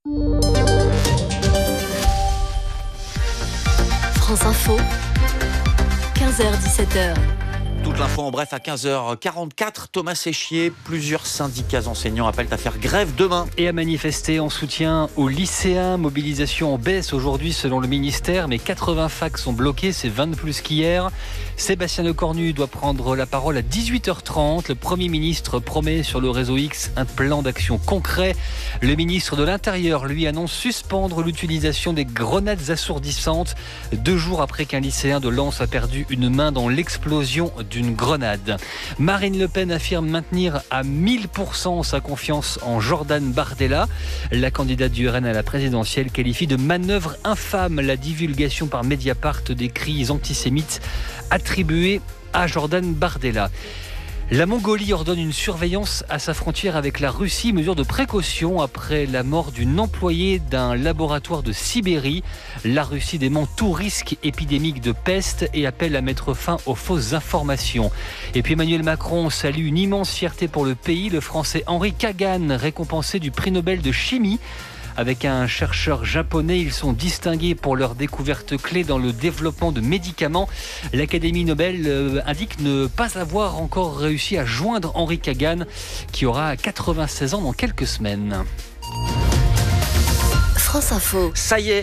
France Info, 15h-17h. Toute l'info en bref à 15h44. Thomas Séchier, plusieurs syndicats enseignants appellent à faire grève demain. Et à manifester en soutien aux lycéens. Mobilisation en baisse aujourd'hui selon le ministère, mais 80 facs sont bloqués, c'est 20 de plus qu'hier. Sébastien Lecornu doit prendre la parole à 18h30. Le Premier ministre promet sur le réseau X un plan d'action concret. Le ministre de l'Intérieur, lui, annonce suspendre l'utilisation des grenades assourdissantes 2 jours après qu'un lycéen de Lens a perdu une main dans l'explosion d'une grenade. Marine Le Pen affirme maintenir à 1000% sa confiance en Jordan Bardella. La candidate du RN à la présidentielle qualifie de manœuvre infâme la divulgation par Mediapart des cris antisémites attribués à Jordan Bardella. La Mongolie ordonne une surveillance à sa frontière avec la Russie, mesure de précaution après la mort d'une employée d'un laboratoire de Sibérie. La Russie dément tout risque épidémique de peste et appelle à mettre fin aux fausses informations. Et puis Emmanuel Macron salue une immense fierté pour le pays. Le Français Henri Kagan, récompensé du prix Nobel de chimie. Avec un chercheur japonais, ils sont distingués pour leurs découvertes clés dans le développement de médicaments. L'Académie Nobel indique ne pas avoir encore réussi à joindre Henri Kagan, qui aura 96 ans dans quelques semaines. France Info. Ça y est,